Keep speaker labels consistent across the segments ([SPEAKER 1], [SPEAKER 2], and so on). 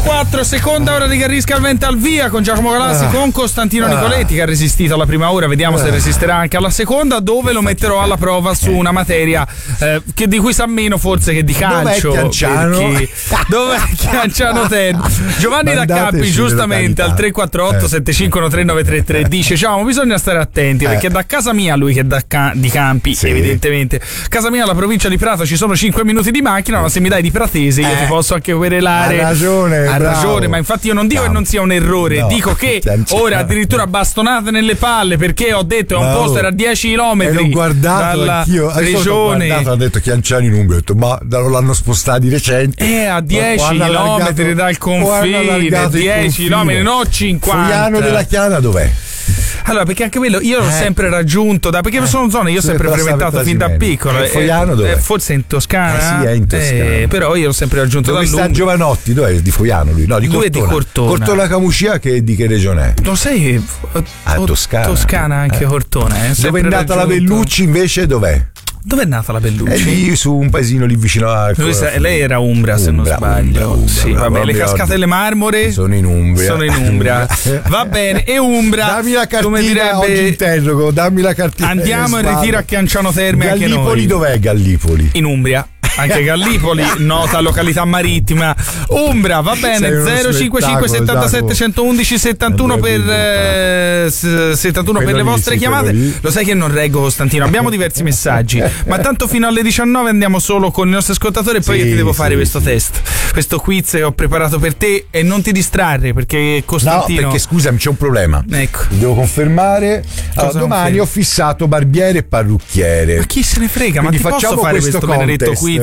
[SPEAKER 1] 4, seconda ora di Garrisca al Vento al via con Giacomo Galassi, con Costantino Nicoletti che ha resistito alla prima ora, vediamo se resisterà anche alla seconda, dove lo metterò alla prova su una materia che di cui sa meno forse che di calcio. Dov'è Chianciano Terni? Giovanni da Campi giustamente al 348 751 3933 dice: ciao, bisogna stare attenti perché da casa mia, lui che di Campi evidentemente, casa mia alla provincia di Prato ci sono 5 minuti di macchina, ma se mi dai di pratese io ti posso anche querelare. Ha ragione, ma infatti io non dico che non sia un errore, dico che ora addirittura bastonate nelle palle perché ho detto è un posto, era a 10 km dalla regione.
[SPEAKER 2] Ha detto Chianciano in Umbria, ho detto ma l'hanno spostato di recente,
[SPEAKER 1] a 10 km dal confine, 10 km, non 50.
[SPEAKER 2] Fogliano della Chiana dov'è?
[SPEAKER 1] Allora, perché anche quello io l'ho sempre raggiunto perché sono zone io ho sempre frequentato fin da piccolo.
[SPEAKER 2] Fogliano dov'è?
[SPEAKER 1] Forse in Toscana.
[SPEAKER 2] Sì, è in Toscana.
[SPEAKER 1] Però io l'ho sempre raggiunto
[SPEAKER 2] dove
[SPEAKER 1] da
[SPEAKER 2] sta Giovanotti? Dov'è? Di Fogliano lui? No, di Cortona.
[SPEAKER 1] Di Cortona.
[SPEAKER 2] Cortona Camuscia, che di che regione è?
[SPEAKER 1] Lo sai?
[SPEAKER 2] Toscana.
[SPEAKER 1] Toscana anche Cortona.
[SPEAKER 2] Dove è nata la Bellucci invece dov'è?
[SPEAKER 1] Dove è nata la Bellucci?
[SPEAKER 2] È lì su un paesino lì vicino a.
[SPEAKER 1] Lei era Umbra, se non sbaglio. Vabbè, le Cascate delle Marmore
[SPEAKER 2] sono in Umbria.
[SPEAKER 1] Va bene, e Umbra.
[SPEAKER 2] Dammi la cartina,
[SPEAKER 1] come direbbe,
[SPEAKER 2] oggi interrogo, dammi la cartina.
[SPEAKER 1] Andiamo in ritiro a Chianciano Terme anche noi.
[SPEAKER 2] Gallipoli dov'è Gallipoli?
[SPEAKER 1] In Umbria. Anche Gallipoli, nota località marittima. Umbra, va bene. 055 77 111 71 per 71 per le vostre chiamate. Lo sai che non reggo, Costantino, abbiamo diversi messaggi, ma tanto fino alle 19 andiamo solo con i nostri ascoltatori e poi io ti devo fare questo test, questo quiz che ho preparato per te, e non ti distrarre perché Costantino.
[SPEAKER 2] No, perché scusami, c'è un problema.
[SPEAKER 1] Ecco.
[SPEAKER 2] Devo confermare. Allora, domani ho fissato barbiere e parrucchiere.
[SPEAKER 1] Ma chi se ne frega?
[SPEAKER 2] Quindi
[SPEAKER 1] ma ti posso fare questo benedetto quiz?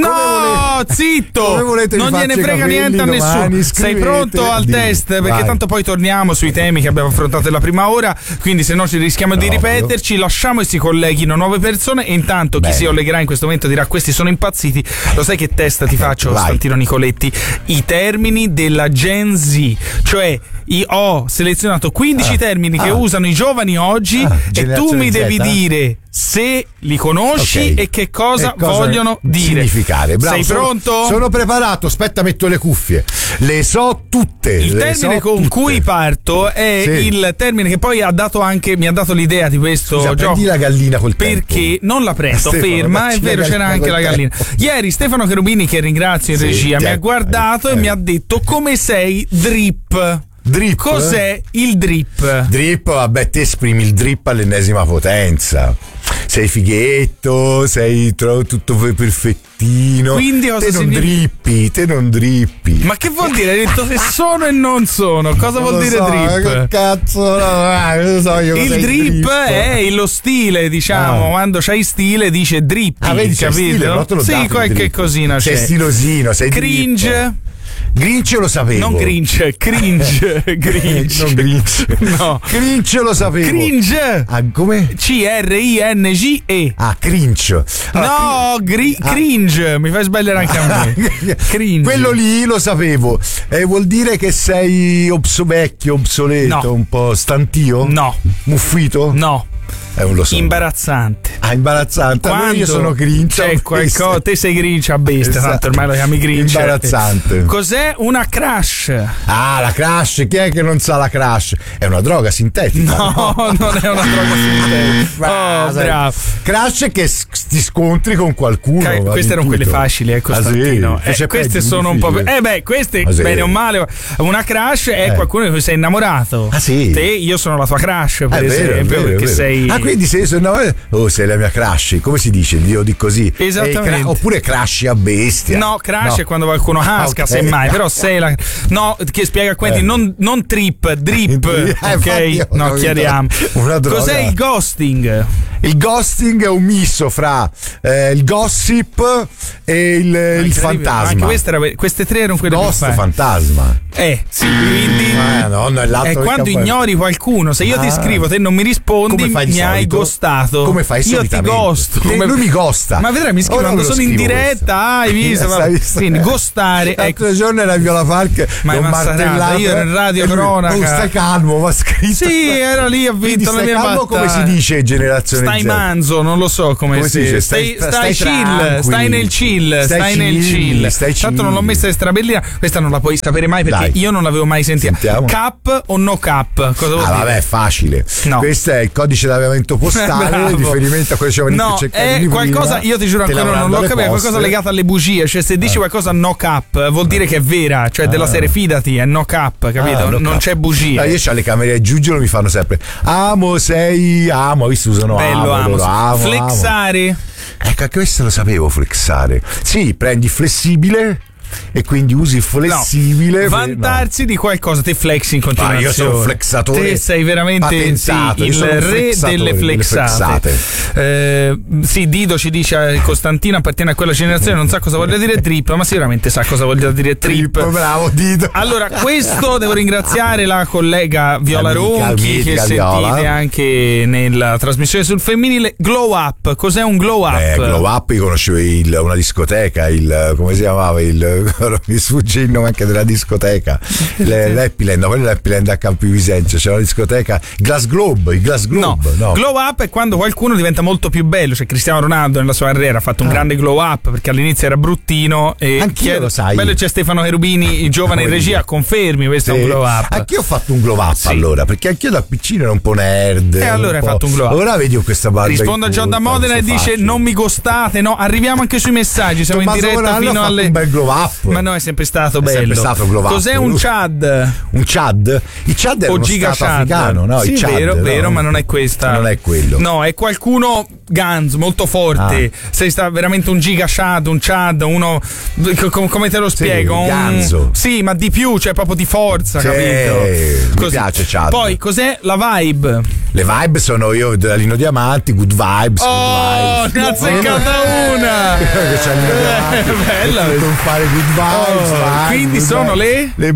[SPEAKER 1] No, zitto! Non gliene frega niente a nessuno. Sei pronto al test? Perché tanto poi torniamo sui temi che abbiamo affrontato nella prima ora, quindi se no ci rischiamo di ripeterci. Lasciamo e si colleghino nuove persone, e intanto chi si collegherà in questo momento dirà: questi sono impazziti. Lo sai che test ti faccio, Costantino Nicoletti? I termini della Gen Z, cioè ho selezionato 15 termini che usano i giovani oggi, e tu mi devi dire se li conosci e che cosa vogliono dire.
[SPEAKER 2] Significare. Bravo,
[SPEAKER 1] sei pronto?
[SPEAKER 2] Sono preparato, aspetta, metto le cuffie. Le so tutte.
[SPEAKER 1] Il termine con cui parto è il termine che poi mi ha dato l'idea di questo gioco.
[SPEAKER 2] Prendi la gallina col tempo.
[SPEAKER 1] Perché non la prendo, ferma, è vero, c'era anche la gallina. Ieri Stefano Cherubini, che ringrazio in regia, mi ha guardato e mi ha detto: come sei drip?
[SPEAKER 2] Drip?
[SPEAKER 1] Cos'è il drip?
[SPEAKER 2] Drip, vabbè, te esprimi il drip all'ennesima potenza. Sei fighetto, sei tutto perfettino. Quindi te non drippi.
[SPEAKER 1] Ma che vuol dire? Hai detto se sono e non sono. Cosa vuol dire drip?
[SPEAKER 2] Che cazzo? Non so io.
[SPEAKER 1] Il drip è lo stile, diciamo. Quando c'hai stile dice drippi.
[SPEAKER 2] Vedi,
[SPEAKER 1] capito? Sì, qualche cosina c'è.
[SPEAKER 2] Sei stilosino, sei
[SPEAKER 1] cringe.
[SPEAKER 2] Drip. Grinch lo sapevo.
[SPEAKER 1] Non cringe.
[SPEAKER 2] Non Grinch.
[SPEAKER 1] No.
[SPEAKER 2] Cringe lo sapevo.
[SPEAKER 1] Cringe.
[SPEAKER 2] Come?
[SPEAKER 1] CRINGE.
[SPEAKER 2] Cringe.
[SPEAKER 1] Cringe. Mi fai sbagliare anche a me. Cringe.
[SPEAKER 2] Quello lì lo sapevo. Vuol dire che sei vecchio, obsoleto, un po' stantio?
[SPEAKER 1] No.
[SPEAKER 2] Muffito?
[SPEAKER 1] No.
[SPEAKER 2] Non lo so.
[SPEAKER 1] Imbarazzante.
[SPEAKER 2] Imbarazzante.
[SPEAKER 1] Quando
[SPEAKER 2] io sono Grinch.
[SPEAKER 1] C'è qualcosa, te sei Grinch a bestia, tanto ormai lo chiami Grinch.
[SPEAKER 2] Imbarazzante.
[SPEAKER 1] Cos'è una crash?
[SPEAKER 2] La crash, chi è che non sa la crash? È una droga sintetica.
[SPEAKER 1] No, non è una droga sintetica. Bravo.
[SPEAKER 2] Crash è che ti scontri con qualcuno.
[SPEAKER 1] Queste erano quelle facili, Costantino. Queste sono un po'. Queste, bene o male. Una crash è qualcuno di cui sei innamorato.
[SPEAKER 2] Sì.
[SPEAKER 1] Te, io sono la tua crash, per esempio, perché sei.
[SPEAKER 2] Quindi sei la mia crash, come si dice? Io dico così.
[SPEAKER 1] Esattamente.
[SPEAKER 2] Oppure crash a bestia.
[SPEAKER 1] No, crash è quando qualcuno casca, semmai. Però sei la. No, che spiega quindi non trip, drip. Ok? No, chiariamo. Cos'è il ghosting?
[SPEAKER 2] Il ghosting è un misto fra il gossip e il fantasma.
[SPEAKER 1] Anche queste tre erano quelle
[SPEAKER 2] Ghost, fantasma.
[SPEAKER 1] Sì, quindi
[SPEAKER 2] è
[SPEAKER 1] quando ignori qualcuno. Se io ti scrivo, te non mi rispondi,
[SPEAKER 2] di solito.
[SPEAKER 1] Mi hai ghostato.
[SPEAKER 2] Come fai
[SPEAKER 1] Io ti ghosto.
[SPEAKER 2] Lui mi ghosta.
[SPEAKER 1] Ma vedrai, mi scrivo quando sono in diretta. Hai visto? Quindi ghostare.
[SPEAKER 2] L'altro giorno era Viola Park.
[SPEAKER 1] Ma è massacrato. Io ero in radio cronaca.
[SPEAKER 2] Oh, stai calmo, ma scritto.
[SPEAKER 1] Sì, era lì, ha vinto la mia battaglia.
[SPEAKER 2] Come si dice generazione
[SPEAKER 1] Stai
[SPEAKER 2] Z?
[SPEAKER 1] manzo, non lo so come si dice. Stai chill, stai nel chill, stai nel chill. Tanto non l'ho messa in strabellina, questa non la puoi sapere mai perché io non l'avevo mai sentita.
[SPEAKER 2] Sentiamo.
[SPEAKER 1] Cap o no cap? Cosa vuol dire?
[SPEAKER 2] Vabbè, è facile.
[SPEAKER 1] No.
[SPEAKER 2] Questo è il codice d'avviamento postale, riferimento a quello che
[SPEAKER 1] no, è qualcosa, io ti giuro ancora non l'ho capito, è qualcosa legato alle bugie, cioè se dici qualcosa no cap vuol dire che è vera, cioè della serie fidati, è no cap, capito? Non c'è bugia.
[SPEAKER 2] Io c'ho le camere a Giuggiolo, mi fanno sempre amo, visto usano
[SPEAKER 1] bello,
[SPEAKER 2] amo.
[SPEAKER 1] Flexare.
[SPEAKER 2] Ecco, anche questo lo sapevo, flexare. Sì, prendi flessibile e quindi usi flessibile.
[SPEAKER 1] Vantarsi di qualcosa, te flexi in continuazione.
[SPEAKER 2] Io sono un flexatore.
[SPEAKER 1] Te sei veramente il re delle flexate. Sì, Dido ci dice Costantino appartiene a quella generazione, non sa cosa voglia dire trip, ma sicuramente sa cosa voglia dire trip.
[SPEAKER 2] Bravo Dido.
[SPEAKER 1] Allora, questo devo ringraziare la collega Viola Ronchi che sentite anche nella trasmissione sul femminile. Glow Up, cos'è un glow up?
[SPEAKER 2] Glow Up, io conoscevo una discoteca, come si chiamava mi sfugge il nome anche della discoteca, l'Happyland, quello è l'Happyland a Campi Vicencio, c'è una discoteca, Glass Globe. No. Glow
[SPEAKER 1] up è quando qualcuno diventa molto più bello, cioè Cristiano Ronaldo nella sua carriera ha fatto un grande glow up perché all'inizio era bruttino e
[SPEAKER 2] anch'io lo sai.
[SPEAKER 1] Bello, c'è Stefano Cherubini, il giovane in regia, confermi questo è un glow up.
[SPEAKER 2] Anch'io ho fatto un glow up allora, perché anch'io da piccino ero un po' nerd.
[SPEAKER 1] E allora hai fatto un glow up.
[SPEAKER 2] Ora vedi questa barba.
[SPEAKER 1] Rispondo a John da Modena e dice non mi gostate, no, arriviamo anche sui messaggi, siamo in diretta fino alle
[SPEAKER 2] un bel glow up.
[SPEAKER 1] Ma no, è sempre stato bello.
[SPEAKER 2] Sempre stato glow up.
[SPEAKER 1] Cos'è un Chad?
[SPEAKER 2] Un Chad? Il Chad è uno
[SPEAKER 1] Giga
[SPEAKER 2] stato
[SPEAKER 1] Chad.
[SPEAKER 2] africano, no?
[SPEAKER 1] Sì,
[SPEAKER 2] il Chad,
[SPEAKER 1] vero, ma non è questa.
[SPEAKER 2] Non è quello.
[SPEAKER 1] No, è qualcuno Guns, molto forte. Sei sta veramente un Giga Chad, un Chad, uno come te lo spiego?
[SPEAKER 2] Ganzo.
[SPEAKER 1] Sì, ma di più, cioè proprio di forza, capito?
[SPEAKER 2] Mi piace Chad.
[SPEAKER 1] Poi cos'è la vibe?
[SPEAKER 2] Le vibe sono io da Lino Diamanti, good vibes.
[SPEAKER 1] Oh, ne ha azzeccata una! Bella!
[SPEAKER 2] Non fare good vibes.
[SPEAKER 1] Quindi
[SPEAKER 2] good
[SPEAKER 1] sono
[SPEAKER 2] vibes. Le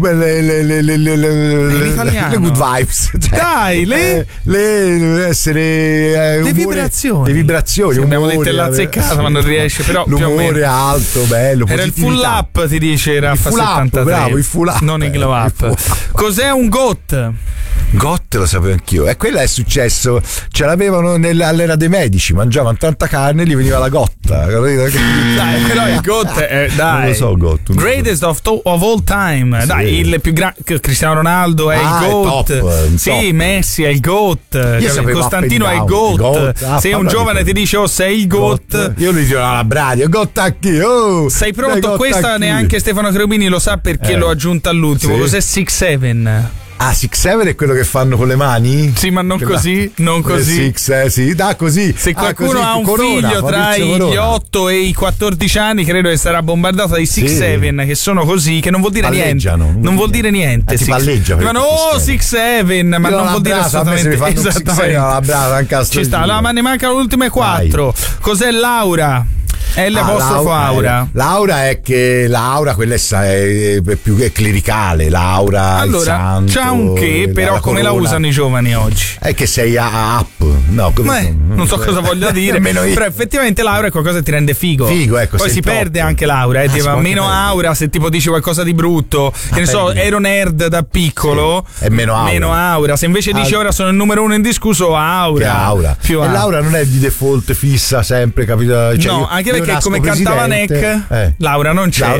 [SPEAKER 2] good vibes.
[SPEAKER 1] Dai,
[SPEAKER 2] le essere
[SPEAKER 1] le vibrazioni.
[SPEAKER 2] Le vibrazioni.
[SPEAKER 1] Abbiamo detto l'azzeccata, ma non riesce, però
[SPEAKER 2] l'umore alto, bello.
[SPEAKER 1] Era il full up, ti dice Raffa 73.
[SPEAKER 2] Bravo, il full up.
[SPEAKER 1] Non il glow up. Cos'è un GOT?
[SPEAKER 2] GOT lo sapevo anch'io, e quello è successo, ce l'avevano all'era dei medici, mangiavano tanta carne e gli veniva la gotta.
[SPEAKER 1] Dai, però il GOT è, dai,
[SPEAKER 2] non lo so, GOT,
[SPEAKER 1] greatest of all time, sì. Dai, il più grande Cristiano Ronaldo è il GOT,
[SPEAKER 2] top,
[SPEAKER 1] sì,
[SPEAKER 2] top.
[SPEAKER 1] Messi è il GOT, Costantino è il GOT. Se un giovane ti dice sei il GOT,
[SPEAKER 2] io gli dico alla bradio, GOT a chi? Oh,
[SPEAKER 1] sei pronto? Questa neanche Stefano Cherubini lo sa perché l'ho aggiunta all'ultimo. Sì. Cos'è 6-7?
[SPEAKER 2] Ah, 6-7 è quello che fanno con le mani?
[SPEAKER 1] Sì, ma non così, non così.
[SPEAKER 2] Sì, da così.
[SPEAKER 1] Se qualcuno
[SPEAKER 2] così,
[SPEAKER 1] ha un figlio tra gli 8 e i 14 anni, credo che sarà bombardato dai 6-7, che sono così, che non vuol dire
[SPEAKER 2] palleggiano,
[SPEAKER 1] niente. Non vuol dire niente.
[SPEAKER 2] Ti palleggia.
[SPEAKER 1] Ma no, 6-7, ma non vuol dire assolutamente.
[SPEAKER 2] Esattamente.
[SPEAKER 1] Ci sta, ma ne mancano le ultime 4. Cos'è Laura? L'apostrofo Aura.
[SPEAKER 2] Laura è che Laura quella è più clericale. Laura,
[SPEAKER 1] allora,
[SPEAKER 2] il santo,
[SPEAKER 1] c'ha un che, però come la usano i giovani oggi?
[SPEAKER 2] È che sei up. No,
[SPEAKER 1] non so cosa voglia dire. Però effettivamente Laura è qualcosa che ti rende figo.
[SPEAKER 2] Ecco.
[SPEAKER 1] Poi si perde anche Laura, tipo, meno Aura se tipo dici qualcosa di brutto. Che ne so, ero nerd da piccolo.
[SPEAKER 2] È meno Aura.
[SPEAKER 1] Se invece dici ora sono il numero 1 indiscusso, Aura.
[SPEAKER 2] Più e Laura non è di default fissa sempre, capito? Cioè,
[SPEAKER 1] no, anche perché come cantava Neck, Laura non c'è.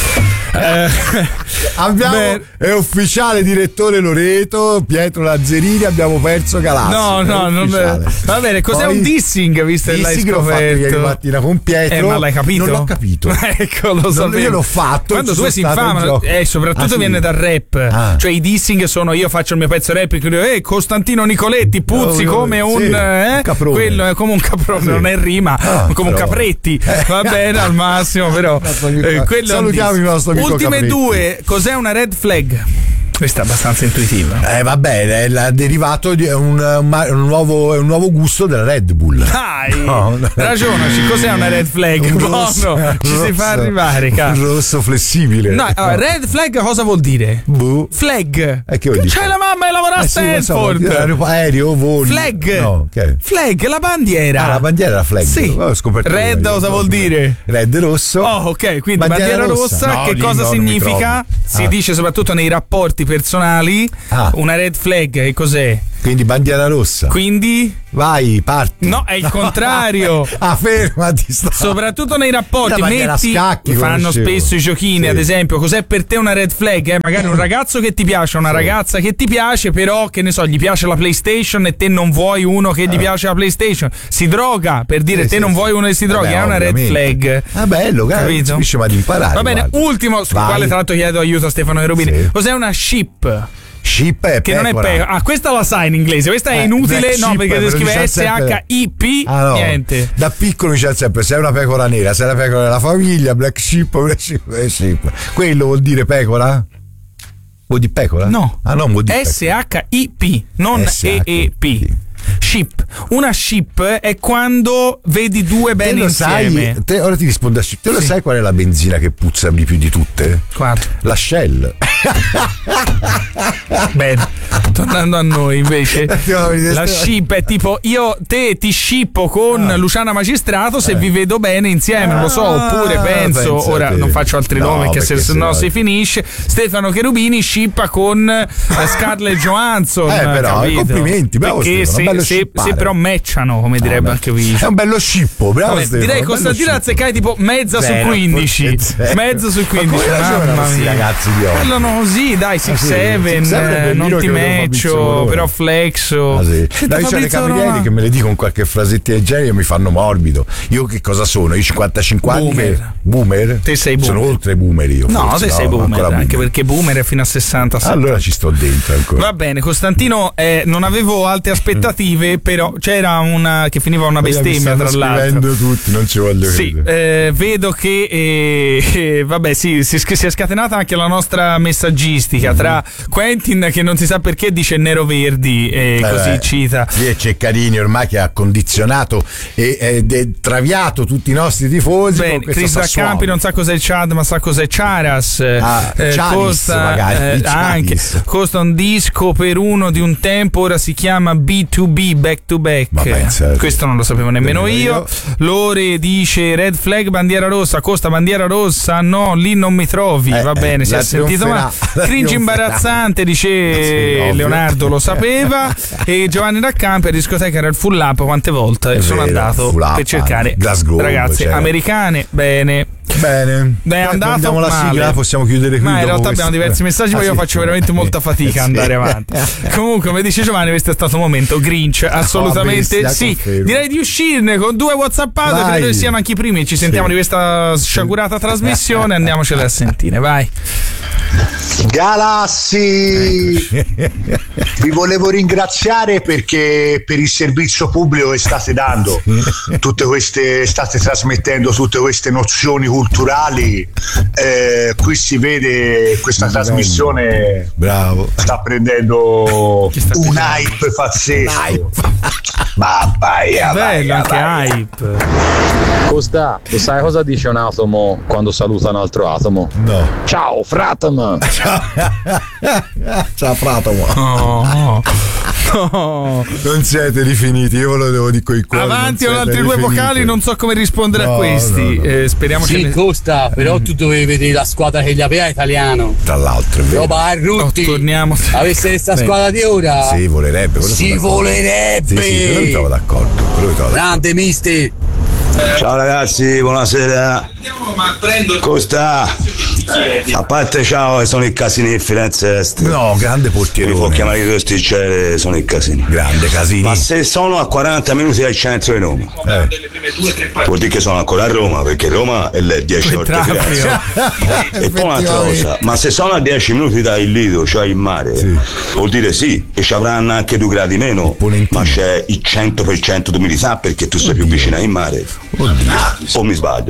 [SPEAKER 2] Abbiamo è ufficiale direttore Loreto Pietro Lazzerini, abbiamo perso Galassi.
[SPEAKER 1] No, va bene, cos'è un dissing, visto che l'hai scoperto
[SPEAKER 2] ieri mattina con Pietro?
[SPEAKER 1] Ma l'hai capito?
[SPEAKER 2] Non l'ho capito.
[SPEAKER 1] Ecco, lo sapevo.
[SPEAKER 2] Io l'ho fatto.
[SPEAKER 1] Quando tu si infama soprattutto viene dal rap. Cioè i dissing sono io faccio il mio pezzo rap e Costantino Nicoletti puzzi come un
[SPEAKER 2] caprone.
[SPEAKER 1] Quello è come un caprone, non è rima, come un capretti. Va bene al massimo, però
[SPEAKER 2] salutiamo il nostro amico
[SPEAKER 1] ultime
[SPEAKER 2] Capretti.
[SPEAKER 1] 2, cos'è una red flag? Questa è abbastanza intuitiva.
[SPEAKER 2] Va bene, è il derivato di un nuovo gusto della Red Bull.
[SPEAKER 1] Dai, ragionaci, cos'è una red flag? Ci si fa arrivare,
[SPEAKER 2] un rosso flessibile.
[SPEAKER 1] No, red flag cosa vuol dire?
[SPEAKER 2] Che
[SPEAKER 1] Flag.
[SPEAKER 2] vuol dire?
[SPEAKER 1] C'è la mamma e lavora a Stanford.
[SPEAKER 2] Aereo, voli.
[SPEAKER 1] Flag.
[SPEAKER 2] No, okay.
[SPEAKER 1] Flag, la bandiera.
[SPEAKER 2] La bandiera è la flag.
[SPEAKER 1] Sì. Red cosa vuol dire?
[SPEAKER 2] Red rosso.
[SPEAKER 1] Oh, ok, quindi bandiera rossa. No, che cosa significa? Si dice soprattutto nei rapporti personali. Una red flag, che cos'è?
[SPEAKER 2] Quindi bandiera rossa.
[SPEAKER 1] Quindi?
[SPEAKER 2] Vai, parti.
[SPEAKER 1] No, è il contrario.
[SPEAKER 2] Fermati.
[SPEAKER 1] Soprattutto nei rapporti.
[SPEAKER 2] Scacchi,
[SPEAKER 1] fanno spesso i giochini, ad esempio. Cos'è per te una red flag? Magari un ragazzo che ti piace, una ragazza che ti piace, però, che ne so, gli piace la PlayStation e te non vuoi uno che gli piace la PlayStation. Si droga, per dire te non vuoi uno che si droga, è una red flag.
[SPEAKER 2] Bello, capito? Ma di imparare.
[SPEAKER 1] Va bene, ultimo, sul quale tra l'altro chiedo aiuto a Stefano Cherubini. Cos'è una ship?
[SPEAKER 2] Ship è
[SPEAKER 1] che pecora. Non è pecora. Questa la sai in inglese, questa è inutile, no, perché si scrive SHIP, niente.
[SPEAKER 2] Da piccolo mi dice sempre: sei una pecora nera, sei la pecora della famiglia, black sheep. Quello vuol dire pecora? Vuol dire pecora?
[SPEAKER 1] No.
[SPEAKER 2] Non vuol dire
[SPEAKER 1] SHIP, non EEP. Ship. Una ship è quando vedi due bene insieme.
[SPEAKER 2] Ora ti rispondo a ship. Te lo sai qual è la benzina che puzza di più di tutte?
[SPEAKER 1] Guarda.
[SPEAKER 2] La Shell.
[SPEAKER 1] Bene, tornando a noi invece, la ship è tipo te ti shippo con Luciana Magistrato se vi vedo bene insieme, non lo so, oppure penso ora non faccio altri nomi perché se no si finisce. Stefano Cherubini shippa con Scarlett Johansson,
[SPEAKER 2] però capito? Complimenti, bravo,
[SPEAKER 1] perché se però matchano, come direbbe anche Vici.
[SPEAKER 2] È un bello scippo, bravo.
[SPEAKER 1] Direi Costantino azzeccai tipo mezza su 15. Mezza su 15. Mamma mia,
[SPEAKER 2] ragazzi di oggi.
[SPEAKER 1] Quello così, dai, 6-7, non ti matcho, però flexo.
[SPEAKER 2] Dai, c'è le cameriere che me le dicono con qualche frasettina del genere, mi fanno morbido. Io che cosa sono? Io 55 anni. Boomer?
[SPEAKER 1] Te sei boomer.
[SPEAKER 2] Sono oltre boomer io.
[SPEAKER 1] No, te sei boomer, anche perché boomer è fino a 60.
[SPEAKER 2] Allora ci sto dentro ancora.
[SPEAKER 1] Va bene, Costantino, non avevo alte aspettative, però c'era una che finiva una bestemmia, tra l'altro.
[SPEAKER 2] Tutti, non ci voglio
[SPEAKER 1] credere. Vedo che vabbè, si è scatenata anche la nostra messaggistica tra Quentin che non si sa perché dice nero verdi e così cita.
[SPEAKER 2] Sì, e Ceccarini ormai che ha condizionato e traviato tutti i nostri tifosi.
[SPEAKER 1] Bene, Chris Campi non sa cos'è il Chad ma sa cos'è Charas. Costa un disco per uno di un tempo, ora si chiama B2B, back to back. Questo non lo sapevo nemmeno io. Lore dice red flag bandiera rossa, Costa bandiera rossa, no, lì non mi trovi. Va bene, si è sentito ma cringe imbarazzante, dice Leonardo, lo sapeva. E Giovanni Raccampi a discoteca era il full up, quante volte sono andato per cercare ragazze americane. Bene, è andato.
[SPEAKER 2] Andiamo alla sigla, possiamo chiudere qui.
[SPEAKER 1] Ma in realtà abbiamo diversi messaggi, ma io faccio veramente molta fatica a andare avanti. Comunque, come dice Giovanni, questo è stato un momento Grinch, assolutamente sì. Direi di uscirne con 2 WhatsAppate, credo che siano anche i primi. Ci sentiamo di questa sciagurata trasmissione, andiamocela a sentire, vai.
[SPEAKER 3] Galassi, vi volevo ringraziare perché per il servizio pubblico che state dando, state trasmettendo tutte queste nozioni culturali. Qui si vede questa trasmissione.
[SPEAKER 2] Bravo.
[SPEAKER 3] Sta prendendo un hype pazzesco.
[SPEAKER 1] Bello anche hype.
[SPEAKER 4] Costa, lo sai cosa dice un atomo quando saluta un altro atomo?
[SPEAKER 2] No.
[SPEAKER 4] Ciao fratomo.
[SPEAKER 2] Ciao fratomo.
[SPEAKER 1] No.
[SPEAKER 2] Non siete rifiniti, io ve lo devo dire coi cuori.
[SPEAKER 1] Avanti con altri 2 vocali, non so come rispondere a questi.
[SPEAKER 2] No.
[SPEAKER 1] Speriamo
[SPEAKER 5] sì, Costa, però tu dovevi vedere la squadra che gli aveva italiano.
[SPEAKER 2] Tra l'altro, è vero.
[SPEAKER 5] Roba a Rutti.
[SPEAKER 1] Torniamo.
[SPEAKER 5] Avesse questa squadra di ora.
[SPEAKER 2] Sì, volerebbe.
[SPEAKER 5] Si volerebbe.
[SPEAKER 2] Sì, quello mi trovo d'accordo.
[SPEAKER 5] Grande mister.
[SPEAKER 6] Ciao ragazzi, buonasera. Costa, a parte ciao, sono i casini in Firenze Est.
[SPEAKER 2] No, grande portiere.
[SPEAKER 6] Mi può chiamare i Rosticciere, sono i casini.
[SPEAKER 2] Grande casini.
[SPEAKER 6] Ma se sono a 40 minuti dal centro di Roma, vuol dire che sono ancora a Roma, perché Roma è le 10 volte Firenze. E poi un'altra cosa, ma se sono a 10 minuti dal Lido, cioè il mare, vuol dire sì, che ci avranno anche 2 gradi meno, ma c'è il 100% d'umidità perché tu sei più vicino al mare. O mi sbaglio?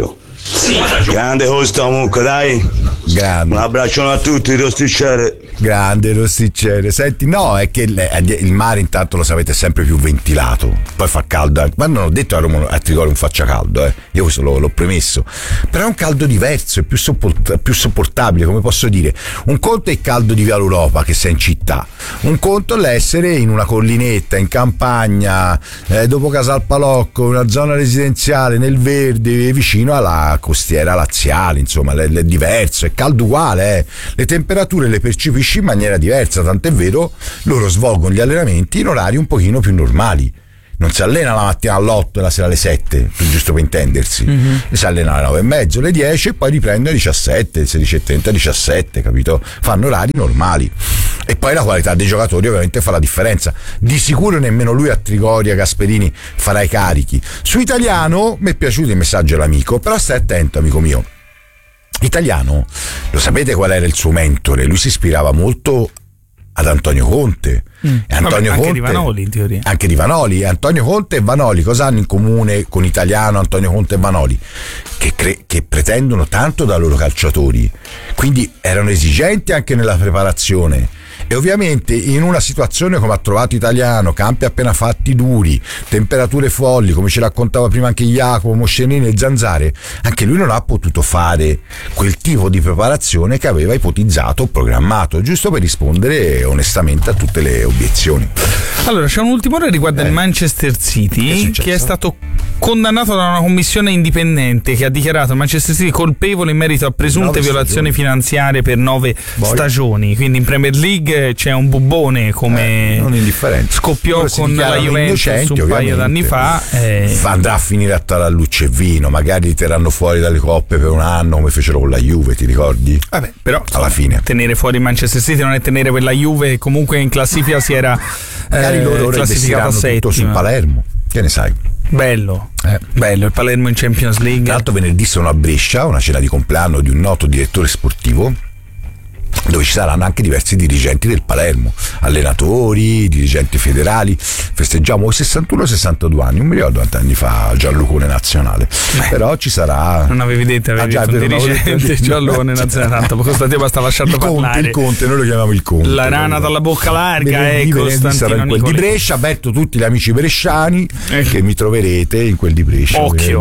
[SPEAKER 6] Grande Costa comunque, dai.
[SPEAKER 2] Grande.
[SPEAKER 6] Un abbraccio a tutti, Rosticciere.
[SPEAKER 2] Grande Rosticciere. Senti, no, è che il mare intanto lo sapete è sempre più ventilato, poi fa caldo, ma non ho detto a Roma, a Trigoria non faccia caldo, io questo l'ho premesso, però è un caldo diverso, è più sopportabile, come posso dire. Un conto è il caldo di Via l'Europa che sei in città, un conto è l'essere in una collinetta, in campagna, dopo Casalpalocco, una zona residenziale nel verde, vicino alla costiera laziale, insomma è diverso, è caldo uguale, le temperature le percepisci in maniera diversa, tant'è vero loro svolgono gli allenamenti in orari un pochino più normali. Non si allena la mattina all'8 e la sera alle 7, giusto per intendersi. Si allena alle 9:30, alle 10 e poi riprende alle 17, 16:30, 17, capito? Fanno orari normali. E poi la qualità dei giocatori ovviamente fa la differenza. Di sicuro nemmeno lui a Trigoria, Gasperini, farà i carichi. Su Italiano mi è piaciuto il messaggio dell'amico, però stai attento, amico mio. Italiano, lo sapete qual era il suo mentore? Lui si ispirava molto ad Antonio Conte. Anche
[SPEAKER 1] di Vanoli in teoria.
[SPEAKER 2] Anche di Vanoli. Antonio Conte e Vanoli cosa hanno in comune con Italiano, Antonio Conte e Vanoli? Che pretendono tanto da loro calciatori, quindi erano esigenti anche nella preparazione. E ovviamente in una situazione come ha trovato Italiano, campi appena fatti duri, temperature folli, come ci raccontava prima anche Jacopo, Moscenini e Zanzare, anche lui non ha potuto fare quel tipo di preparazione che aveva ipotizzato o programmato, giusto per rispondere onestamente a tutte le obiezioni.
[SPEAKER 1] Allora, c'è un ultimo ore riguardo il Manchester City, che è stato condannato da una commissione indipendente che ha dichiarato Manchester City colpevole in merito a presunte violazioni finanziarie per 9 stagioni. Quindi in Premier League c'è un bubbone come
[SPEAKER 2] non indifferente.
[SPEAKER 1] Scoppiò con la Juventus un paio d'anni fa.
[SPEAKER 2] Andrà a finire a Tarallucce e Vino, magari li terranno fuori dalle coppe per un anno come fecero con la Juve, ti ricordi?
[SPEAKER 1] Vabbè, però
[SPEAKER 2] alla fine
[SPEAKER 1] tenere fuori Manchester City non è tenere quella Juve, comunque in classifica si era
[SPEAKER 2] loro
[SPEAKER 1] classificata settima
[SPEAKER 2] sul Palermo, che ne sai?
[SPEAKER 1] Bello, bello il Palermo in Champions League.
[SPEAKER 2] Tra l'altro venerdì sono a Brescia, una cena di compleanno di un noto direttore sportivo, dove ci saranno anche diversi dirigenti del Palermo, allenatori, dirigenti federali. Festeggiamo i 61-62 anni, non mi ricordo quanti anni fa Gianlucone nazionale. Però ci sarà.
[SPEAKER 1] Non avevi detto, avevi detto un dirigente Gianlucone nazionale, tanto Costantino basta lasciarlo parlare.
[SPEAKER 2] Il Conte, noi lo chiamiamo il Conte.
[SPEAKER 1] La rana dalla bocca larga, Costantino
[SPEAKER 2] sarà in quel di Brescia. Avverto tutti gli amici bresciani che mi troverete in quel di Brescia.
[SPEAKER 1] Occhio,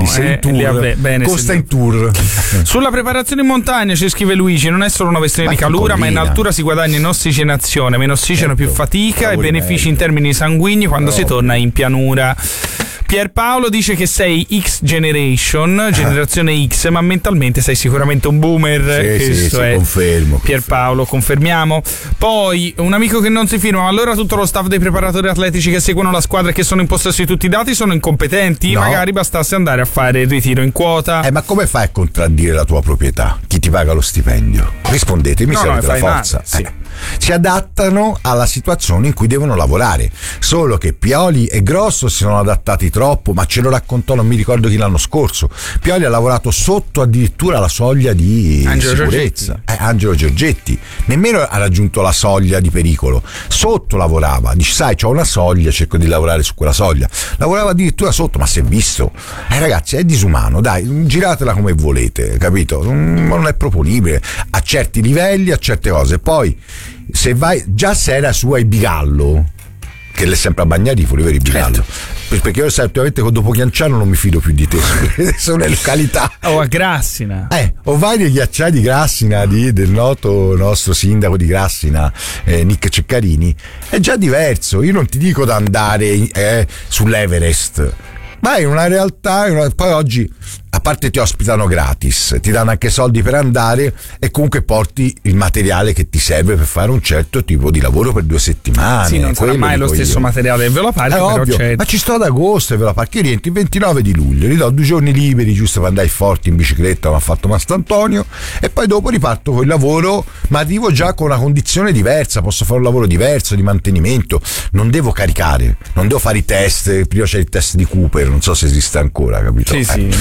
[SPEAKER 2] Costa in tour.
[SPEAKER 1] Sulla preparazione in montagna ci scrive Luigi, non è solo una questione di calura, ma in altura si guadagna in ossigenazione, meno ossigeno, più fatica e benefici in termini sanguigni quando si torna in pianura. Pierpaolo dice che sei X Generation, generazione X, ma mentalmente sei sicuramente un boomer.
[SPEAKER 2] Sì, confermo.
[SPEAKER 1] Pierpaolo, confermiamo. Poi un amico che non si firma, ma allora tutto lo staff dei preparatori atletici che seguono la squadra e che sono in possesso di tutti i dati sono incompetenti? No. Magari bastasse andare a fare il ritiro in quota.
[SPEAKER 2] Ma come fai a contraddire la tua proprietà? Chi ti paga lo stipendio? Rispondetemi se avete la forza.
[SPEAKER 1] Sì.
[SPEAKER 2] Si adattano alla situazione in cui devono lavorare, solo che Pioli e Grosso si sono adattati troppo, ma ce lo raccontò, non mi ricordo chi, l'anno scorso. Pioli ha lavorato sotto addirittura la soglia di sicurezza. Angelo Giorgetti nemmeno ha raggiunto la soglia di pericolo, sotto lavorava, dice sai c'ho una soglia, cerco di lavorare su quella soglia, lavorava addirittura sotto, ma si è visto, ragazzi, è disumano, dai, giratela come volete, capito? Non è proponibile a certi livelli, a certe cose. Poi se vai, già se era su ai Bigallo, che l'è sempre a Bagnarifoli, vero Bigallo? Certo. Perché io ultimamente dopo Chianciano non mi fido più di te sono le località.
[SPEAKER 1] O a Grassina.
[SPEAKER 2] O vai nei ghiacciai di Grassina del noto nostro sindaco di Grassina, Nick Ceccarini, è già diverso. Io non ti dico da andare sull'Everest, ma è una realtà, poi oggi a parte ti ospitano gratis, ti danno anche soldi per andare e comunque porti il materiale che ti serve per fare un certo tipo di lavoro per 2 settimane.
[SPEAKER 1] Sì, non sarà mai lo stesso materiale del Velo Park, però c'è.
[SPEAKER 2] Ma ci sto ad agosto e Velo Park, io rientro il 29 di luglio, gli do 2 giorni liberi giusto per andare forti in bicicletta come ha fatto Mast'Antonio, e poi dopo riparto con il lavoro, ma arrivo già con una condizione diversa, posso fare un lavoro diverso di mantenimento, non devo caricare, non devo fare i test, prima c'è il test di Cooper, non so se esiste ancora, capito?
[SPEAKER 1] Sì,
[SPEAKER 2] e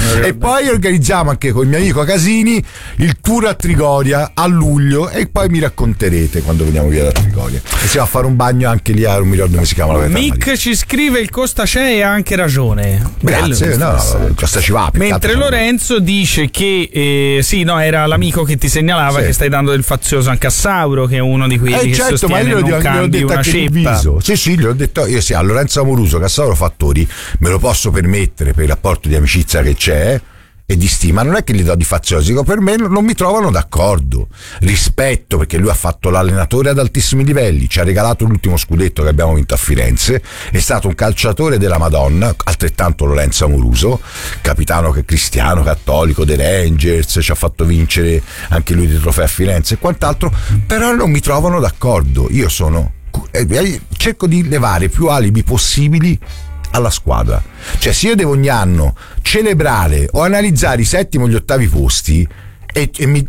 [SPEAKER 2] poi organizziamo anche con il mio amico Casini il tour a Trigoria a luglio e poi mi racconterete quando veniamo via da Trigoria. E si va a fare un bagno anche lì, non mi ricordo come si chiama la
[SPEAKER 1] Mick ci scrive: il Costa c'è e ha anche ragione.
[SPEAKER 2] Grazie, il Costa ci va.
[SPEAKER 1] Mentre Lorenzo dice che era l'amico che ti segnalava che stai dando del fazioso anche a Sauro, che è uno di quelli che sostiene non cambi una ceppa.
[SPEAKER 2] Sì, gli ho detto io a Lorenzo Amoruso che a Sauro Fattori me lo posso permettere per il rapporto di amicizia che c'è e di stima, non è che gli do di faziosi, dico, per me non mi trovano d'accordo, rispetto, perché lui ha fatto l'allenatore ad altissimi livelli, ci ha regalato l'ultimo scudetto che abbiamo vinto a Firenze, è stato un calciatore della Madonna, altrettanto Lorenzo Amoruso, capitano cristiano, cattolico dei Rangers, ci ha fatto vincere anche lui dei trofei a Firenze e quant'altro, però non mi trovano d'accordo. Io cerco di levare più alibi possibili alla squadra, cioè se io devo ogni anno celebrare o analizzare i settimi o gli ottavi posti e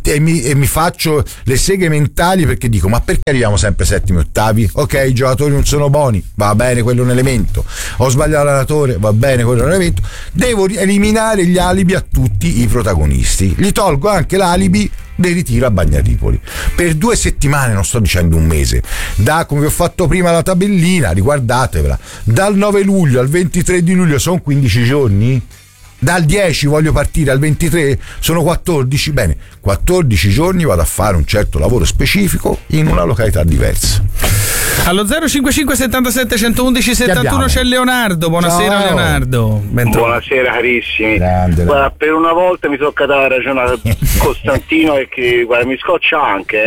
[SPEAKER 2] mi faccio le seghe mentali perché dico ma perché arriviamo sempre settimi e ottavi? Ok, i giocatori non sono buoni, va bene, quello è un elemento, ho sbagliato l'allenatore, va bene, quello è un elemento, devo eliminare gli alibi a tutti i protagonisti, gli tolgo anche l'alibi del ritiro a Bagnaripoli per 2 settimane, non sto dicendo un mese, da come vi ho fatto prima la tabellina, riguardatevela, dal 9 luglio al 23 di luglio sono 15 giorni, dal 10 voglio partire al 23 sono 14, bene, 14 giorni vado a fare un certo lavoro specifico in una località diversa.
[SPEAKER 1] Allo 055 77 111 71 c'è Leonardo. Buonasera. Ciao. Leonardo.
[SPEAKER 7] Buonasera carissimi. Guarda, per una volta mi tocca dare ragione a Costantino e che guarda, mi scoccia anche.